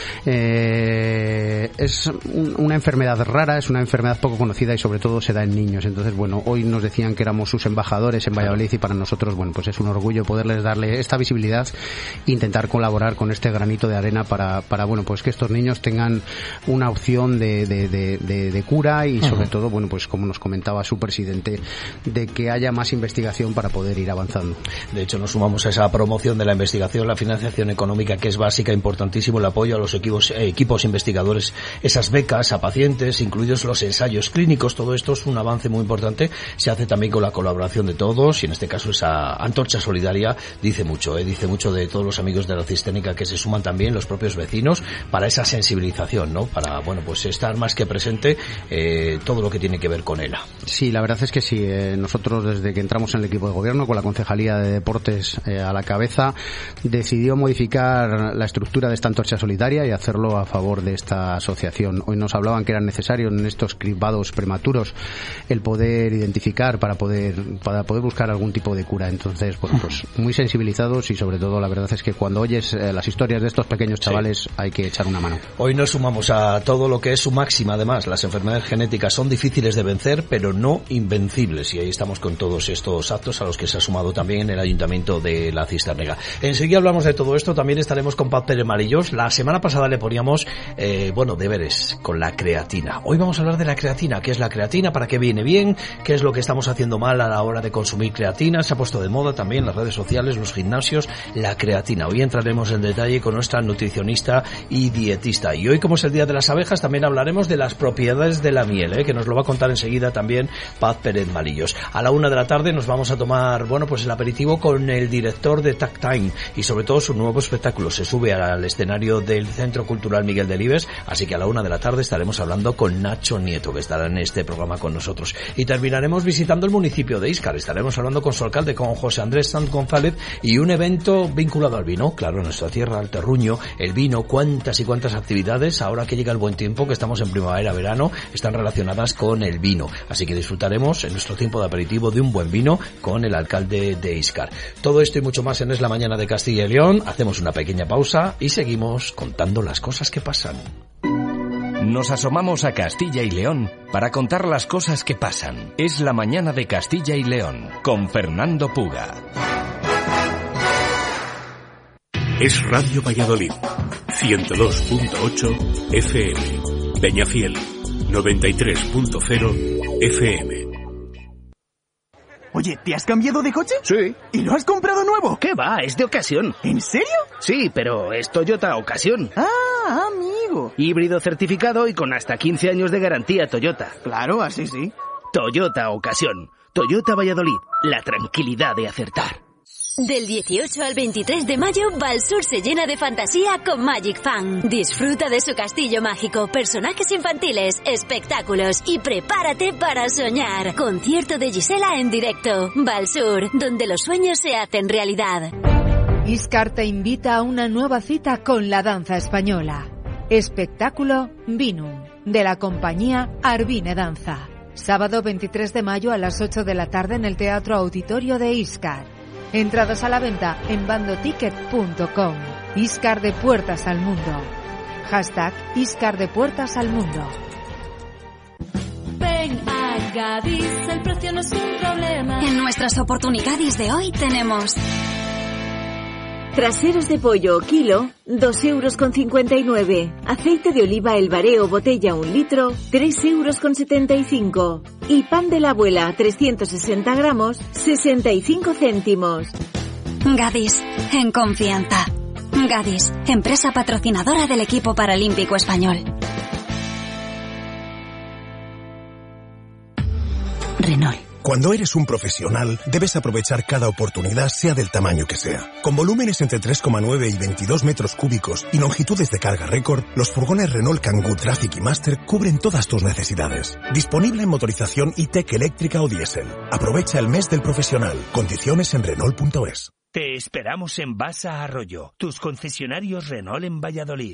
Speaker 22: Eh, es un, una enfermedad rara, es una enfermedad poco conocida y sobre todo se da en niños. Entonces, bueno, hoy nos decían que éramos sus embajadores en Valladolid y para nosotros, bueno, pues es un orgullo poderles darle esta visibilidad e intentar colaborar con este granito de arena para, para bueno, pues que estos niños tengan una opción de, de, de, de, de cura y sobre uh-huh. todo, bueno, pues como nos comentaba su presidente, de que haya más investigación para poder ir avanzando.
Speaker 16: De hecho, nos sumamos a esa promoción de la investigación, la financiación económica, que es básica, importantísimo, el apoyo a los equipos, eh, equipos investigadores, esas becas a pacientes, incluidos los ensayos clínicos. Todo esto es un avance muy importante. Se hace también con la colaboración de todos, y en este caso esa Antorcha Solidaria dice mucho, eh, dice mucho de todos los amigos de la Cisterniga, que se suman también los propios vecinos para esa sensibilización, ¿no? Para, bueno, pues estar más que presente eh, todo lo que tiene que ver con ELA.
Speaker 22: Sí, la verdad es que sí. Eh, nosotros, desde que entramos en el equipo de gobierno, con la Concejalía de Deportes eh, a la cabeza, decidió modificar la estructura de esta Antorcha Solidaria y hacerlo a favor de esta asociación. Hoy nos hablaban que era necesario en estos cribados prematuros el poder identificar para poder para poder buscar algún tipo de cura. Entonces, bueno, pues muy sensibilizados y sobre todo la verdad es que cuando oyes eh, las historias de estos pequeños chavales sí. hay que echar una mano.
Speaker 16: Hoy nos sumamos a todo lo que es su máxima, además. Las enfermedades genéticas son difíciles de vencer, pero no invencibles, y ahí estamos con todos estos actos a los que se ha sumado también el Ayuntamiento de la Cisterniga. Enseguida hablamos de todo esto, también estaremos con Paz Pérez Marillos. La semana pasada le poníamos, eh, bueno, deberes con la creatina. Hoy vamos a hablar de la creatina. ¿Qué es la creatina? ¿Para qué viene bien? ¿Qué es lo que estamos haciendo mal a la hora de consumir creatina? Se ha puesto de moda también en las redes sociales, los gimnasios, la creatina. Hoy entraremos en detalle con nuestra nutricionista y dietista. Y hoy, como es el Día de las Abejas, también hablaremos de las propiedades de la miel, ¿eh? Que nos lo va a contar enseguida también Paz Pérez Malillos. A la una de la tarde nos vamos a tomar, bueno, pues el aperitivo con el director de Tag Time y sobre todo su nuevo espectáculo. Se sube al escenario del Centro Cultural Miguel Delibes, así que a la una de la tarde estaremos hablando con Nacho Nieto, que estará en este programa con nosotros. Y terminaremos visitando el municipio de Íscar. Estaremos hablando con su alcalde, con José Andrés Sanz González, y un evento vinculado al vino, claro, en nuestra tierra, al terruño, el vino, cuántas y cuántas actividades, ahora que llega el buen tiempo, que estamos en primavera, verano, están relacionadas con el vino. Así que disfrutaremos en nuestro tiempo de aperitivo de un buen vino con el alcalde de Íscar. Todo esto y mucho más en Es la Mañana de Castilla y León. Hacemos una pequeña pausa y seguimos contando las cosas que pasan.
Speaker 15: Nos asomamos a Castilla y León para contar las cosas que pasan. Es la Mañana de Castilla y León con Fernando Puga.
Speaker 5: Es Radio Valladolid, ciento dos punto ocho F M. Peñafiel, noventa y tres punto cero F M.
Speaker 1: Oye, ¿te has cambiado de coche?
Speaker 2: Sí.
Speaker 1: ¿Y lo has comprado nuevo?
Speaker 2: ¿Qué va? Es de ocasión.
Speaker 1: ¿En serio?
Speaker 2: Sí, pero es Toyota Ocasión.
Speaker 1: Ah, amigo.
Speaker 2: Híbrido certificado y con hasta quince años de garantía Toyota.
Speaker 1: Claro, así sí.
Speaker 2: Toyota Ocasión. Toyota Valladolid. La tranquilidad de acertar.
Speaker 23: Del dieciocho al veintitrés de mayo, Valsur se llena de fantasía con Magic Fan. Disfruta de su castillo mágico, personajes infantiles, espectáculos y prepárate para soñar. Concierto de Gisela en directo. Valsur, donde los sueños se hacen realidad.
Speaker 24: Íscar te invita a una nueva cita con la danza española. Espectáculo Vinum, de la compañía Arvine Danza. Sábado veintitrés de mayo a las ocho de la tarde en el Teatro Auditorio de Íscar. Entradas a la venta en bandoticket punto com. Íscar de puertas al mundo. Hashtag Íscar de puertas al mundo.
Speaker 25: Ven a Gadis, el precio no es un problema.
Speaker 23: En nuestras oportunidades de hoy tenemos
Speaker 26: traseros de pollo kilo, dos euros con cincuenta y nueve. Aceite de oliva El Bareo botella un litro, tres euros con setenta y cinco. Y pan de la abuela trescientos sesenta gramos, sesenta y cinco céntimos.
Speaker 23: Gadis, en confianza. Gadis, empresa patrocinadora del equipo paralímpico español.
Speaker 27: Renault. Cuando eres un profesional, debes aprovechar cada oportunidad, sea del tamaño que sea. Con volúmenes entre tres coma nueve y veintidós metros cúbicos y longitudes de carga récord, los furgones Renault Kangoo Traffic y Master cubren todas tus necesidades. Disponible en motorización e-tech eléctrica o diésel. Aprovecha el mes del profesional. Condiciones en Renault punto es.
Speaker 28: Te esperamos en Basa Arroyo, tus concesionarios Renault en Valladolid.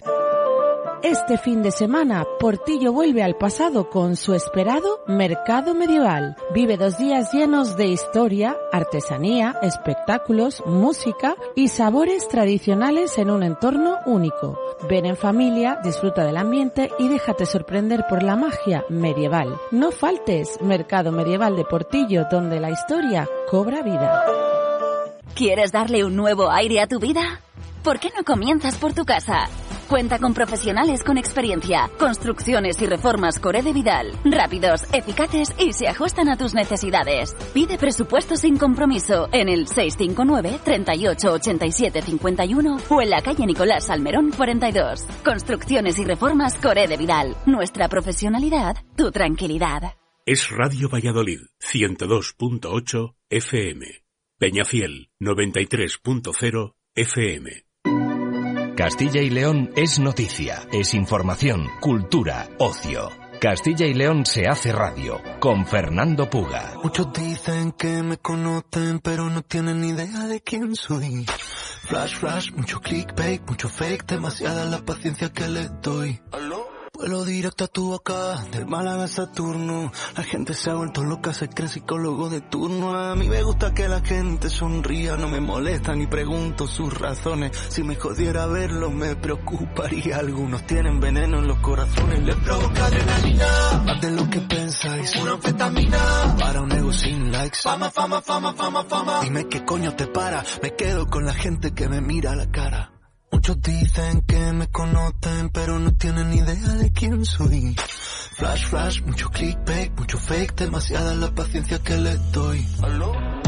Speaker 29: Este fin de semana, Portillo vuelve al pasado con su esperado Mercado Medieval. Vive dos días llenos de historia, artesanía, espectáculos, música y sabores tradicionales en un entorno único. Ven en familia, disfruta del ambiente y déjate sorprender por la magia medieval. No faltes, Mercado Medieval de Portillo, donde la historia cobra vida.
Speaker 23: ¿Quieres darle un nuevo aire a tu vida? ¿Por qué no comienzas por tu casa? Cuenta con profesionales con experiencia, construcciones y reformas Corede Vidal, rápidos, eficaces y se ajustan a tus necesidades. Pide presupuesto sin compromiso en el seis cinco nueve, treinta y ocho, ochenta y siete, cincuenta y uno o en la calle Nicolás Salmerón cuarenta y dos. Construcciones y reformas Corede Vidal. Nuestra profesionalidad, tu tranquilidad.
Speaker 5: Es Radio Valladolid, ciento dos punto ocho F M. Peñafiel, noventa y tres punto cero F M.
Speaker 15: Castilla y León es noticia, es información, cultura, ocio. Castilla y León se hace radio, con Fernando Puga.
Speaker 30: Muchos dicen que me conocen, pero no tienen ni idea de quién soy. Flash, flash, mucho clickbait, mucho fake, demasiada la paciencia que les doy. ¿Aló? Vuelo directo a tu boca, del Málaga a Saturno. La gente se ha vuelto loca, se cree psicólogo de turno. A mí me gusta que la gente sonría, no me molesta ni pregunto sus razones. Si me jodiera verlo me preocuparía. Algunos tienen veneno en los corazones, les provoca adrenalina, más de lo que pensáis. Una anfetamina, para un ego sin likes. Fama, fama, fama, fama, fama. Dime qué coño te para, me quedo con la gente que me mira a la cara. Muchos dicen que me conocen, pero no tienen ni idea de quién soy. Flash, flash, mucho clickbait, mucho fake, demasiada la paciencia que les doy. ¿Aló?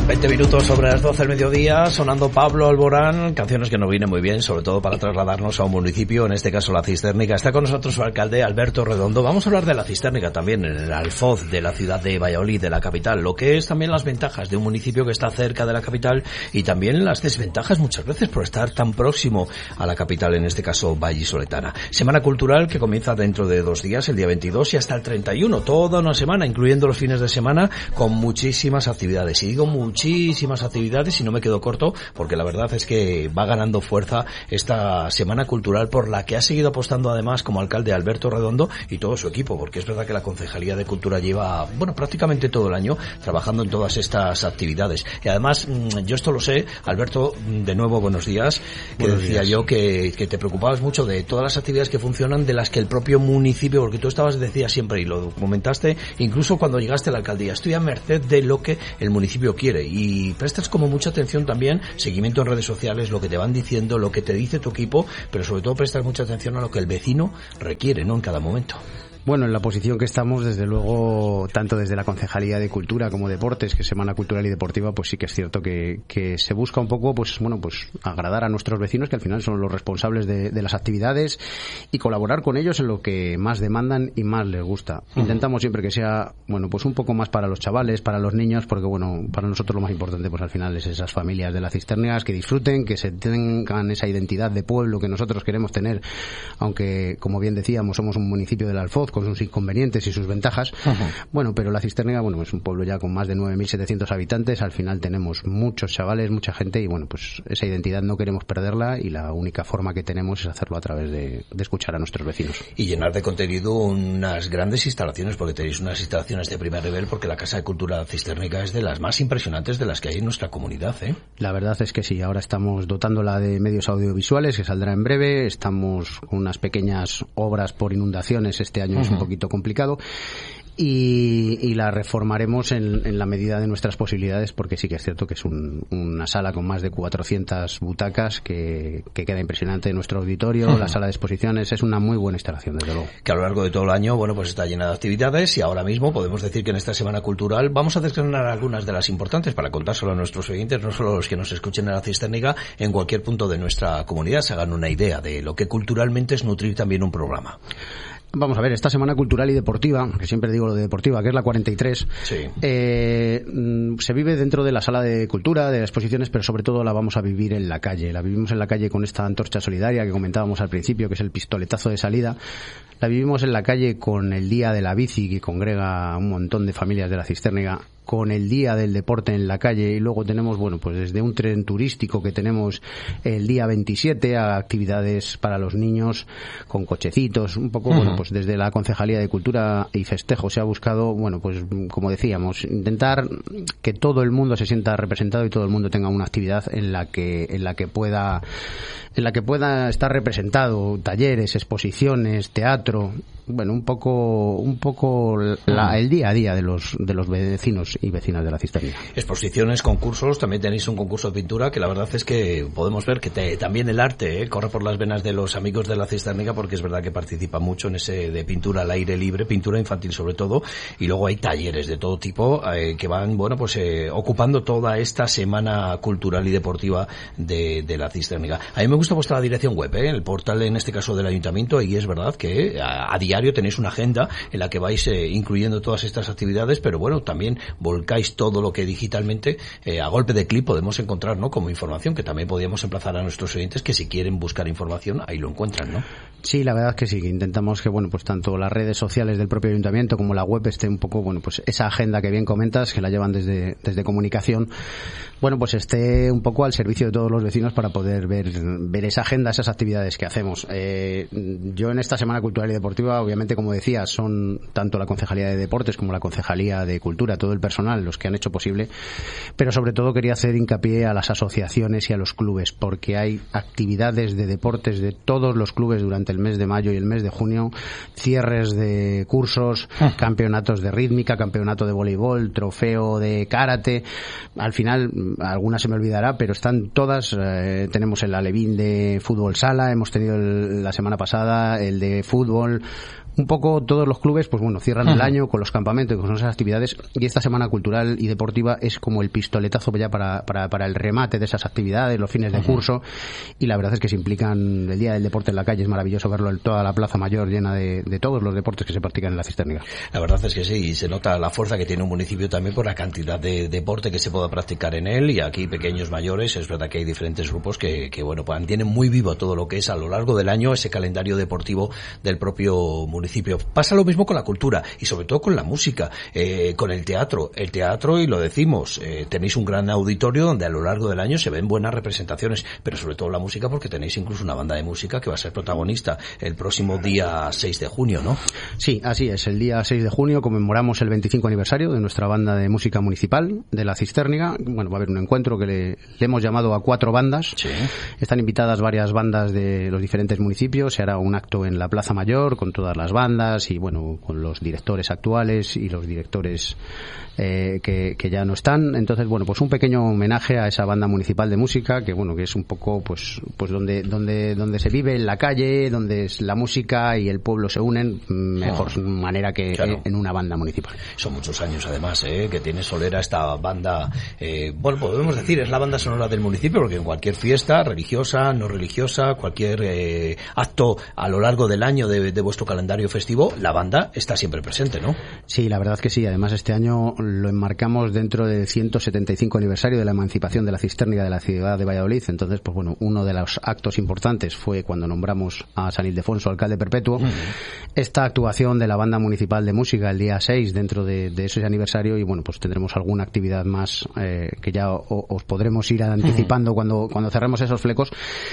Speaker 16: veinte minutos sobre las doce del mediodía, sonando Pablo Alborán, canciones que nos vienen muy bien, sobre todo para trasladarnos a un municipio, en este caso la Cistérnica. Está con nosotros su alcalde, Alberto Redondo. Vamos a hablar de la Cistérnica también, en el Alfoz de la ciudad de Valladolid, de la capital, lo que es también las ventajas de un municipio que está cerca de la capital y también las desventajas muchas veces por estar tan próximo a la capital, en este caso vallisoletana. Semana cultural que comienza dentro de dos días, el día veintidós y hasta el treinta y uno, toda una semana, incluyendo los fines de semana, con muchísimas actividades. Y digo muchísimas muchísimas actividades y no me quedo corto porque la verdad es que va ganando fuerza esta semana cultural por la que ha seguido apostando además como alcalde Alberto Redondo y todo su equipo, porque es verdad que la Concejalía de Cultura lleva, bueno, prácticamente todo el año trabajando en todas estas actividades. Y además, yo esto lo sé, Alberto, de nuevo buenos días, que buenos decía días. yo que, que te preocupabas mucho de todas las actividades que funcionan, de las que el propio municipio, porque tú estabas, decías siempre y lo comentaste, incluso cuando llegaste a la alcaldía, estoy a merced de lo que el municipio quiere. Y prestas como mucha atención también, seguimiento en redes sociales, lo que te van diciendo, lo que te dice tu equipo, pero sobre todo prestas mucha atención a lo que el vecino requiere, ¿no?, en cada momento.
Speaker 22: Bueno, en la posición que estamos, desde luego, tanto desde la Concejalía de Cultura como Deportes, que es Semana Cultural y Deportiva, pues sí que es cierto que, que se busca un poco, pues bueno, pues agradar a nuestros vecinos, que al final son los responsables de, de las actividades, y colaborar con ellos en lo que más demandan y más les gusta. Uh-huh. Intentamos siempre que sea, bueno, pues un poco más para los chavales, para los niños, porque bueno, para nosotros lo más importante, pues al final es esas familias de las cisternas que disfruten, que se tengan esa identidad de pueblo que nosotros queremos tener, aunque, como bien decíamos, somos un municipio del Alfoz, con sus inconvenientes y sus ventajas. Uh-huh. Bueno, pero la Cistérnica, bueno, es un pueblo ya con más de nueve mil setecientos habitantes. Al final tenemos muchos chavales, mucha gente, y bueno, pues esa identidad no queremos perderla, y la única forma que tenemos es hacerlo a través de, de escuchar a nuestros vecinos.
Speaker 16: Y llenar de contenido unas grandes instalaciones, porque tenéis unas instalaciones de primer nivel, porque la Casa de Cultura Cistérnica es de las más impresionantes de las que hay en nuestra comunidad, ¿eh?
Speaker 22: La verdad es que sí, ahora estamos dotándola de medios audiovisuales, que saldrá en breve. Estamos con unas pequeñas obras por inundaciones, este año uh-huh. es un poquito complicado, y, y la reformaremos en, en la medida de nuestras posibilidades, porque sí que es cierto que es un, una sala con más de cuatrocientas butacas que, que queda impresionante en nuestro auditorio. Uh-huh. La sala de exposiciones es una muy buena instalación, desde luego.
Speaker 16: Que a lo largo de todo el año, bueno, pues está llena de actividades, y ahora mismo podemos decir que en esta Semana Cultural vamos a desgranar algunas de las importantes para contárselo a nuestros oyentes, no solo los que nos escuchen en la Cistérnica, en cualquier punto de nuestra comunidad, se hagan una idea de lo que culturalmente es nutrir también un programa.
Speaker 22: Vamos a ver, esta Semana Cultural y Deportiva, que siempre digo lo de deportiva, que es la cuarenta y tres,
Speaker 16: sí.
Speaker 22: eh, se vive dentro de la sala de cultura, de exposiciones, pero sobre todo la vamos a vivir en la calle. La vivimos en la calle con esta antorcha solidaria que comentábamos al principio, que es el pistoletazo de salida. La vivimos en la calle con el Día de la Bici, que congrega a un montón de familias de la Cistérnica, con el Día del Deporte en la calle, y luego tenemos, bueno, pues desde un tren turístico que tenemos el día veintisiete, a actividades para los niños con cochecitos, un poco, uh-huh. bueno, pues desde la Concejalía de Cultura y Festejo se ha buscado, bueno, pues como decíamos, intentar que todo el mundo se sienta representado y todo el mundo tenga una actividad en la que en la que pueda en la que pueda estar representado, talleres, exposiciones, teatro, bueno, un poco un poco la, el día a día de los de los vecinos y vecinas de la Cistérnica.
Speaker 16: Exposiciones, concursos, también tenéis un concurso de pintura que la verdad es que podemos ver que te, también el arte ¿eh? corre por las venas de los amigos de la Cistérnica, porque es verdad que participa mucho en ese de pintura al aire libre, pintura infantil sobre todo, y luego hay talleres de todo tipo eh, que van, bueno, pues eh, ocupando toda esta Semana Cultural y Deportiva de, de la Cistérnica. A mí me gusta vuestra dirección web, ¿eh? el portal en este caso del Ayuntamiento, y es verdad que a, a diario tenéis una agenda en la que vais eh, incluyendo todas estas actividades, pero bueno, también volcáis todo lo que digitalmente eh, a golpe de clic podemos encontrar, ¿no?, como información, que también podríamos emplazar a nuestros oyentes que si quieren buscar información ahí lo encuentran, ¿no?
Speaker 22: Sí, la verdad es que sí, que intentamos que, bueno, pues tanto las redes sociales del propio Ayuntamiento como la web esté un poco, bueno, pues esa agenda que bien comentas, que la llevan desde desde comunicación, bueno, pues esté un poco al servicio de todos los vecinos para poder ver ver esa agenda, esas actividades que hacemos. Eh, yo en esta Semana Cultural y Deportiva, obviamente, como decía, son tanto la Concejalía de Deportes como la Concejalía de Cultura, todo el personal, los que han hecho posible, pero sobre todo quería hacer hincapié a las asociaciones y a los clubes, porque hay actividades de deportes de todos los clubes durante el mes de mayo y el mes de junio, cierres de cursos, ah. campeonatos de rítmica, campeonato de voleibol, trofeo de karate. Al final, alguna se me olvidará, pero están todas. Eh, tenemos el alevín de fútbol sala, hemos tenido el, la semana pasada el de fútbol. un poco todos los clubes, pues bueno, cierran
Speaker 16: uh-huh.
Speaker 22: el año con los campamentos y con esas actividades, y esta semana cultural y deportiva es como el pistoletazo ya para, para, para el remate de esas actividades, los fines de uh-huh. curso, y la verdad es que se implican. El Día del Deporte en la calle es maravilloso verlo en toda la Plaza Mayor llena de, de todos los deportes que se practican en la Cisterniga.
Speaker 16: La verdad es que sí, y se nota la fuerza que tiene un municipio también por la cantidad de deporte que se pueda practicar en él, y aquí pequeños, mayores, es verdad que hay diferentes grupos que, que bueno, pues mantienen muy vivo todo lo que es a lo largo del año ese calendario deportivo del propio municipio. Pasa lo mismo con la cultura y sobre todo con la música, eh, con el teatro. El teatro, y lo decimos, eh, tenéis un gran auditorio donde a lo largo del año se ven buenas representaciones, pero sobre todo la música, porque tenéis incluso una banda de música que va a ser protagonista el próximo día seis de junio, ¿no?
Speaker 22: Sí, así es. El día seis de junio conmemoramos el veinticinco aniversario de nuestra banda de música municipal de la Cisterniga. Bueno, va a haber un encuentro que le, le hemos llamado a cuatro bandas.
Speaker 16: Sí.
Speaker 22: Están invitadas varias bandas de los diferentes municipios. Se hará un acto en la Plaza Mayor con todas las bandas y, bueno, con los directores actuales y los directores eh, que, que ya no están. Entonces, bueno, pues un pequeño homenaje a esa banda municipal de música que, bueno, que es un poco, pues, pues donde, donde, donde se vive en la calle, donde es la música y el pueblo se unen mejor oh, manera que claro. en una banda municipal.
Speaker 16: Son muchos años, además, ¿eh? que tiene solera esta banda. Eh, bueno, podemos decir, es la banda sonora del municipio, porque en cualquier fiesta, religiosa, no religiosa, cualquier eh, acto a lo largo del año de, de vuestro calendario festivo, la banda está siempre presente, ¿no?
Speaker 22: Sí, la verdad que sí. Además, este año lo enmarcamos dentro del ciento setenta y cinco aniversario de la emancipación de la Cisterniga de la ciudad de Valladolid. Entonces, pues bueno, uno de los actos importantes fue cuando nombramos a San Ildefonso alcalde perpetuo. Uh-huh. Esta actuación de la banda municipal de música el día seis dentro de, de ese aniversario, y bueno, pues tendremos alguna actividad más eh, que ya o, os podremos ir anticipando uh-huh. cuando cuando cerremos esos flecos,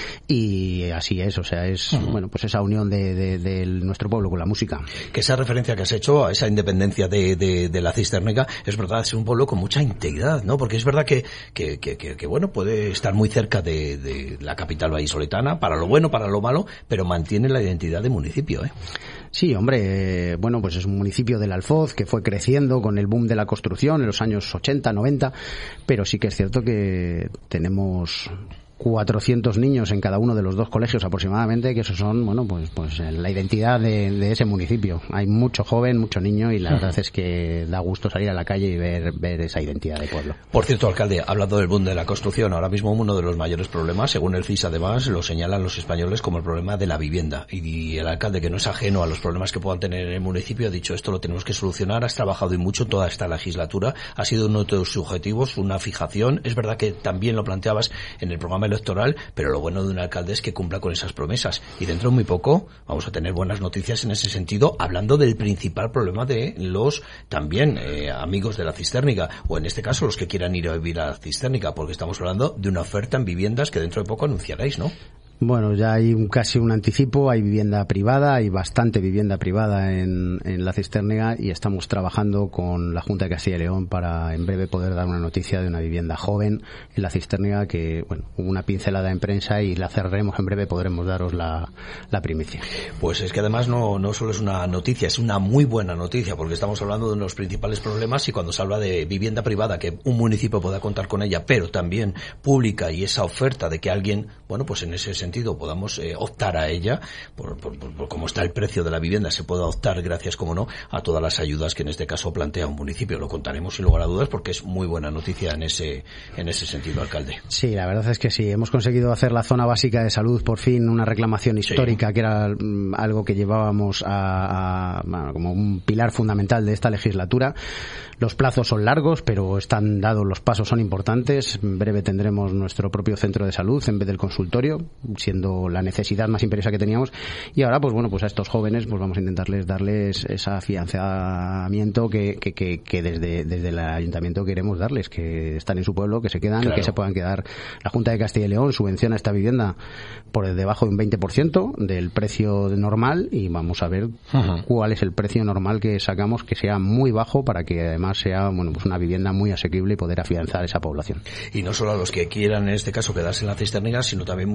Speaker 22: y así es, o sea, es uh-huh. bueno, pues esa unión de, de, de nuestro pueblo con la música.
Speaker 16: Que esa referencia que has hecho a esa independencia de, de, de la Cisterniga, es verdad, es un pueblo con mucha integridad, ¿no? Porque es verdad que, que, que, que, que bueno, puede estar muy cerca de, de la capital vallisoletana, para lo bueno, para lo malo, pero mantiene la identidad de municipio, ¿eh?
Speaker 22: Sí, hombre, eh, bueno, pues es un municipio del Alfoz que fue creciendo con el boom de la construcción en los años ochenta, noventa, pero sí que es cierto que tenemos cuatrocientos niños en cada uno de los dos colegios aproximadamente, que eso son, bueno, pues pues la identidad de, de ese municipio. Hay mucho joven, mucho niño, y la verdad es que da gusto salir a la calle y ver ver esa identidad de pueblo.
Speaker 16: Por cierto, alcalde, hablando del boom de la construcción, ahora mismo uno de los mayores problemas, según el C I S además, lo señalan los españoles como el problema de la vivienda, y el alcalde, que no es ajeno a los problemas que puedan tener en el municipio, ha dicho esto lo tenemos que solucionar. Has trabajado y mucho toda esta legislatura, ha sido uno de tus objetivos, una fijación. Es verdad que también lo planteabas en el programa electoral, pero lo bueno de un alcalde es que cumpla con esas promesas, y dentro de muy poco vamos a tener buenas noticias en ese sentido, hablando del principal problema de los también eh, amigos de la Cisterniga, o en este caso los que quieran ir a vivir a la Cisterniga, porque estamos hablando de una oferta en viviendas que dentro de poco anunciaréis, ¿no?
Speaker 22: Bueno, ya hay un, casi un anticipo, hay vivienda privada, hay bastante vivienda privada en, en la Cisterniga, y estamos trabajando con la Junta de Castilla y León para en breve poder dar una noticia de una vivienda joven en la Cisterniga, que, bueno, hubo una pincelada en prensa y la cerraremos en breve, podremos daros la, la primicia.
Speaker 16: Pues es que además no, no solo es una noticia, es una muy buena noticia, porque estamos hablando de los principales problemas, y cuando se habla de vivienda privada, que un municipio pueda contar con ella, pero también pública, y esa oferta de que alguien, bueno, pues en ese sentido podamos eh, optar a ella, por, por, por, por cómo está el precio de la vivienda, se pueda optar gracias, como no, a todas las ayudas que en este caso plantea un municipio. Lo contaremos sin lugar a dudas, porque es muy buena noticia en ese en ese sentido, alcalde.
Speaker 22: Sí, la verdad es que sí, hemos conseguido hacer la zona básica de salud por fin una reclamación histórica, sí, que era mm, algo que llevábamos a, a bueno, como un pilar fundamental de esta legislatura. Los plazos son largos, pero están dados, los pasos son importantes. En breve tendremos nuestro propio centro de salud en vez del consultorio, siendo la necesidad más imperiosa que teníamos. Y ahora, pues bueno, pues a estos jóvenes pues vamos a intentarles darles ese afianzamiento que, que, que, que desde, desde el ayuntamiento queremos darles, que están en su pueblo, que se quedan, claro, que se puedan quedar. La Junta de Castilla y León subvenciona esta vivienda por debajo de un veinte por ciento del precio normal, y vamos a ver uh-huh. cuál es el precio normal que sacamos, que sea muy bajo, para que además sea, bueno, pues una vivienda muy asequible y poder afianzar esa población.
Speaker 16: Y no solo a los que quieran en este caso quedarse en la Cisterniga, sino también muchos que quieran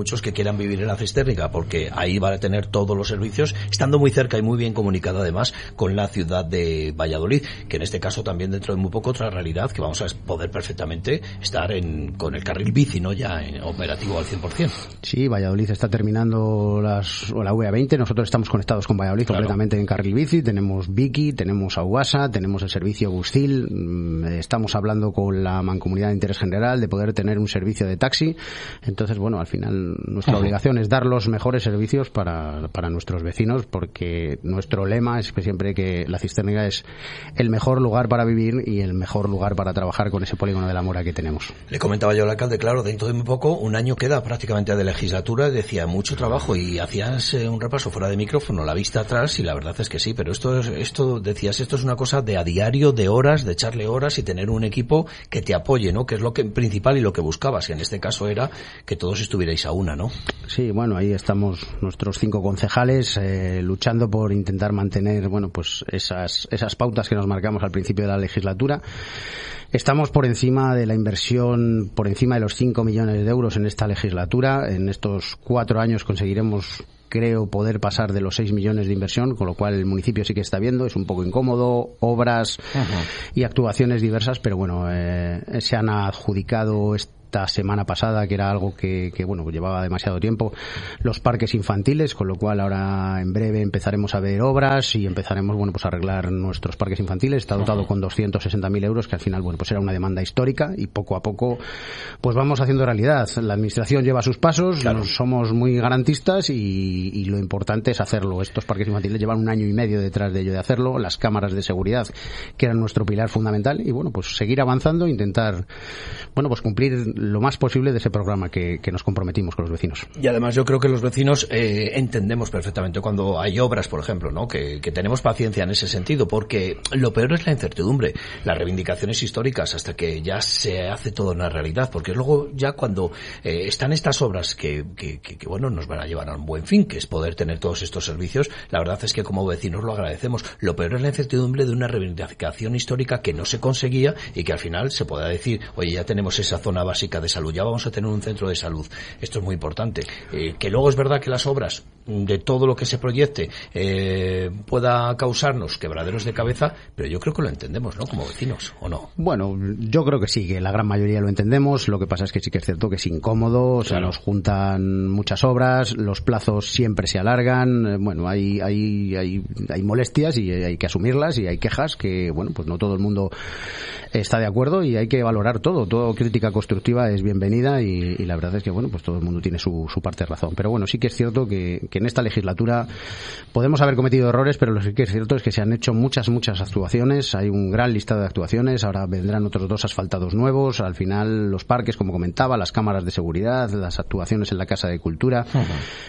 Speaker 16: quieran vivir en la Cistérnica, porque ahí van a tener todos los servicios, estando muy cerca y muy bien comunicada además con la ciudad de Valladolid, que en este caso también dentro de muy poco otra realidad, que vamos a poder perfectamente estar en, con el carril bici, ¿no? Ya en, operativo al cien por ciento.
Speaker 22: Sí, Valladolid está terminando las, o la V A veinte, nosotros estamos conectados con Valladolid claro. completamente en carril bici, tenemos Viki, tenemos Auguasa, tenemos el servicio Bustil, estamos hablando con la Mancomunidad de Interés General de poder tener un servicio de taxi. Entonces, bueno, al final nuestra uh-huh. obligación es dar los mejores servicios para, para nuestros vecinos, porque nuestro lema es que siempre que la Cistérnica es el mejor lugar para vivir y el mejor lugar para trabajar con ese polígono de la Mora que tenemos.
Speaker 16: Le comentaba yo al alcalde, claro, dentro de muy poco, un año queda prácticamente de legislatura, decía mucho trabajo y hacías eh, un repaso fuera de micrófono, la vista atrás, y la verdad es que sí, pero esto, es, esto decías, esto es una cosa de a diario, de horas, de echarle horas y tener un equipo que te apoye, ¿no? Que es lo que principal y lo que buscabas, y en este caso era que todos estuvierais a una, ¿no?
Speaker 22: Sí, bueno, ahí estamos nuestros cinco concejales eh, luchando por intentar mantener, bueno, pues esas, esas pautas que nos marcamos al principio de la legislatura. Estamos por encima de la inversión, por encima de los cinco millones de euros en esta legislatura. En estos cuatro años conseguiremos, creo, poder pasar de los seis millones de inversión, con lo cual el municipio sí que está viendo, es un poco incómodo, obras Ajá. y actuaciones diversas, pero bueno, eh, se han adjudicado esta semana pasada, que era algo que, que bueno, llevaba demasiado tiempo, los parques infantiles, con lo cual ahora en breve empezaremos a ver obras y empezaremos, bueno, pues a arreglar nuestros parques infantiles. Está dotado con doscientos sesenta mil euros, que al final, bueno, pues era una demanda histórica, y poco a poco pues vamos haciendo realidad. La administración lleva sus pasos, claro. somos muy garantistas y, y lo importante es hacerlo. Estos parques infantiles llevan un año y medio detrás de ello de hacerlo, las cámaras de seguridad, que eran nuestro pilar fundamental, y bueno, pues seguir avanzando e intentar, bueno, pues cumplir lo más posible de ese programa que, que nos comprometimos con los vecinos.
Speaker 16: Y además yo creo que los vecinos eh, entendemos perfectamente cuando hay obras, por ejemplo, ¿no? Que, que tenemos paciencia en ese sentido, porque lo peor es la incertidumbre, las reivindicaciones históricas, hasta que ya se hace todo una realidad, porque luego ya cuando eh, están estas obras que, que, que, que, bueno, nos van a llevar a un buen fin, que es poder tener todos estos servicios, la verdad es que como vecinos lo agradecemos. Lo peor es la incertidumbre de una reivindicación histórica que no se conseguía y que al final se pueda decir, oye, ya tenemos esa zona básica de salud, ya vamos a tener un centro de salud. Esto es muy importante. Eh, que luego es verdad que las obras, de todo lo que se proyecte, eh, pueda causarnos quebraderos de cabeza, pero yo creo que lo entendemos, ¿no? Como vecinos, ¿o no?
Speaker 22: Bueno, yo creo que sí, que la gran mayoría lo entendemos. Lo que pasa es que sí que es cierto que es incómodo, claro. Se nos juntan muchas obras, los plazos siempre se alargan, bueno, hay, hay, hay, hay molestias y hay que asumirlas, y hay quejas que, bueno, pues no todo el mundo está de acuerdo, y hay que valorar todo. Toda crítica constructiva es bienvenida, y, y la verdad es que, bueno, pues todo el mundo tiene su, su parte de razón. Pero bueno, sí que es cierto que, que en esta legislatura podemos haber cometido errores, pero lo que sí que es cierto es que se han hecho muchas, muchas actuaciones. Hay un gran listado de actuaciones. Ahora vendrán otros dos asfaltados nuevos. Al final, los parques, como comentaba, las cámaras de seguridad, las actuaciones en la Casa de Cultura. Uh-huh.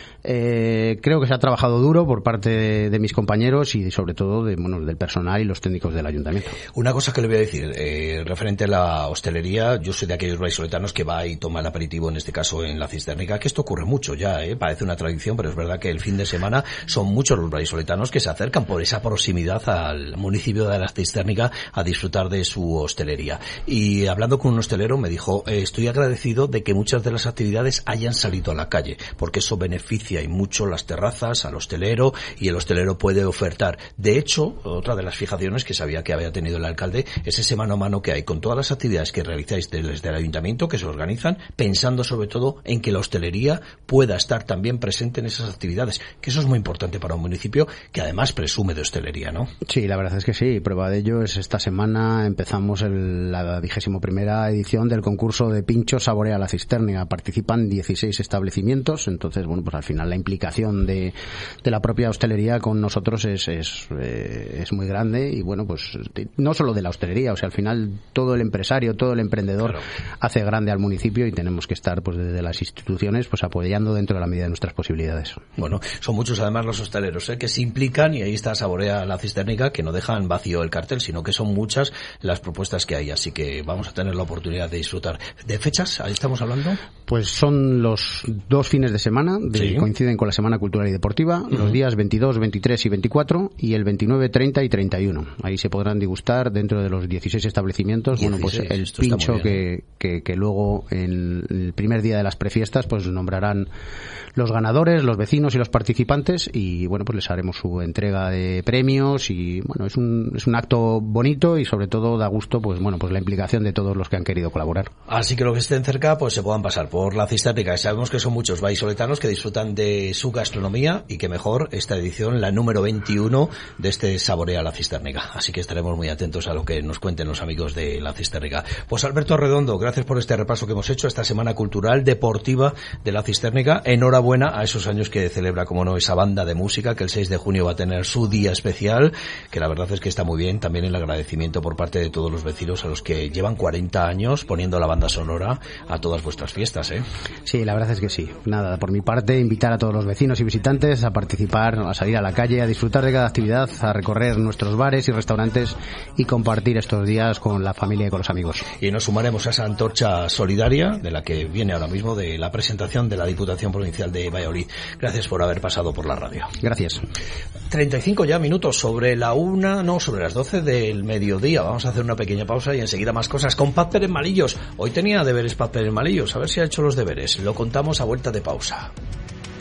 Speaker 22: Eh, creo que se ha trabajado duro por parte de, de mis compañeros y sobre todo de, bueno, del personal y los técnicos del ayuntamiento.
Speaker 16: Una cosa que le voy a decir, eh, referente a la hostelería, yo soy de aquellos vallisoletanos que va y toma el aperitivo, en este caso en la Cistérnica, que esto ocurre mucho ya, eh, parece una tradición, pero es verdad que el fin de semana son muchos los vallisoletanos que se acercan por esa proximidad al municipio de la Cistérnica a disfrutar de su hostelería. Y hablando con un hostelero me dijo, eh, estoy agradecido de que muchas de las actividades hayan salido a la calle, porque eso beneficia y mucho las terrazas al hostelero, y el hostelero puede ofertar. De hecho, otra de las fijaciones que sabía que había tenido el alcalde es ese mano a mano que hay con todas las actividades que realizáis desde el ayuntamiento, que se organizan, pensando sobre todo en que la hostelería pueda estar también presente en esas actividades, que eso es muy importante para un municipio que además presume de hostelería, ¿no?
Speaker 22: Sí, la verdad es que sí. Prueba de ello es esta semana empezamos el, la vigésimo primera edición del concurso de pinchos Saborea la Cistérnica. Participan dieciséis establecimientos, entonces, bueno, pues al final la implicación de, de la propia hostelería con nosotros es, es, eh, es muy grande, y bueno, pues no solo de la hostelería, o sea, al final todo el empresario, todo el emprendedor claro. hace grande al municipio, y tenemos que estar pues desde las instituciones pues apoyando dentro de la medida de nuestras posibilidades.
Speaker 16: Bueno, son muchos además los hosteleros ¿eh? que se implican, y ahí está Saborea la Cistérnica, que no dejan vacío el cartel, sino que son muchas las propuestas que hay, así que vamos a tener la oportunidad de disfrutar. ¿De fechas? ¿Ahí estamos hablando?
Speaker 22: Pues son los dos fines de semana de sí. coinciden con la Semana Cultural y Deportiva, uh-huh. los días veintidós, veintitrés y veinticuatro, y el veintinueve, treinta y treinta y uno. Ahí se podrán degustar dentro de los dieciséis establecimientos, dieciséis, bueno, pues el pincho que, que, que luego en el primer día de las prefiestas pues nombrarán los ganadores, los vecinos y los participantes, y bueno, pues les haremos su entrega de premios, y bueno, es un, es un acto bonito y sobre todo da gusto, pues bueno, pues la implicación de todos los que han querido colaborar.
Speaker 16: Así que los que estén cerca pues se puedan pasar por la Cistérnica. Sabemos que son muchos vallisoletanos que disfrutan de su gastronomía, y que mejor esta edición, la número veintiuno de este Saborea la Cistérnica. Así que estaremos muy atentos a lo que nos cuenten los amigos de la Cistérnica. Pues Alberto Redondo, gracias por este repaso que hemos hecho esta Semana Cultural Deportiva de la Cistérnica. Enhorabuena a esos años que celebra, como no, esa banda de música, que el seis de junio va a tener su día especial, que la verdad es que está muy bien. También el agradecimiento por parte de todos los vecinos a los que llevan cuarenta años poniendo la banda sonora a todas vuestras fiestas, ¿eh?
Speaker 22: Sí, la verdad es que sí. Nada, por mi parte, invitar a todos los vecinos y visitantes a participar, a salir a la calle, a disfrutar de cada actividad, a recorrer nuestros bares y restaurantes y compartir estos días con la familia y con los amigos.
Speaker 16: Y nos sumaremos a esa antorcha solidaria de la que viene ahora mismo de la presentación de la Diputación Provincial de Valladolid. Gracias por haber pasado por la radio.
Speaker 22: Gracias.
Speaker 16: treinta y cinco ya minutos sobre la una, no, sobre las doce del mediodía. Vamos a hacer una pequeña pausa y enseguida más cosas con Paz Pérez Malillos. Hoy tenía deberes Paz Pérez Malillos, a ver si ha hecho los deberes. Lo contamos a vuelta de pausa.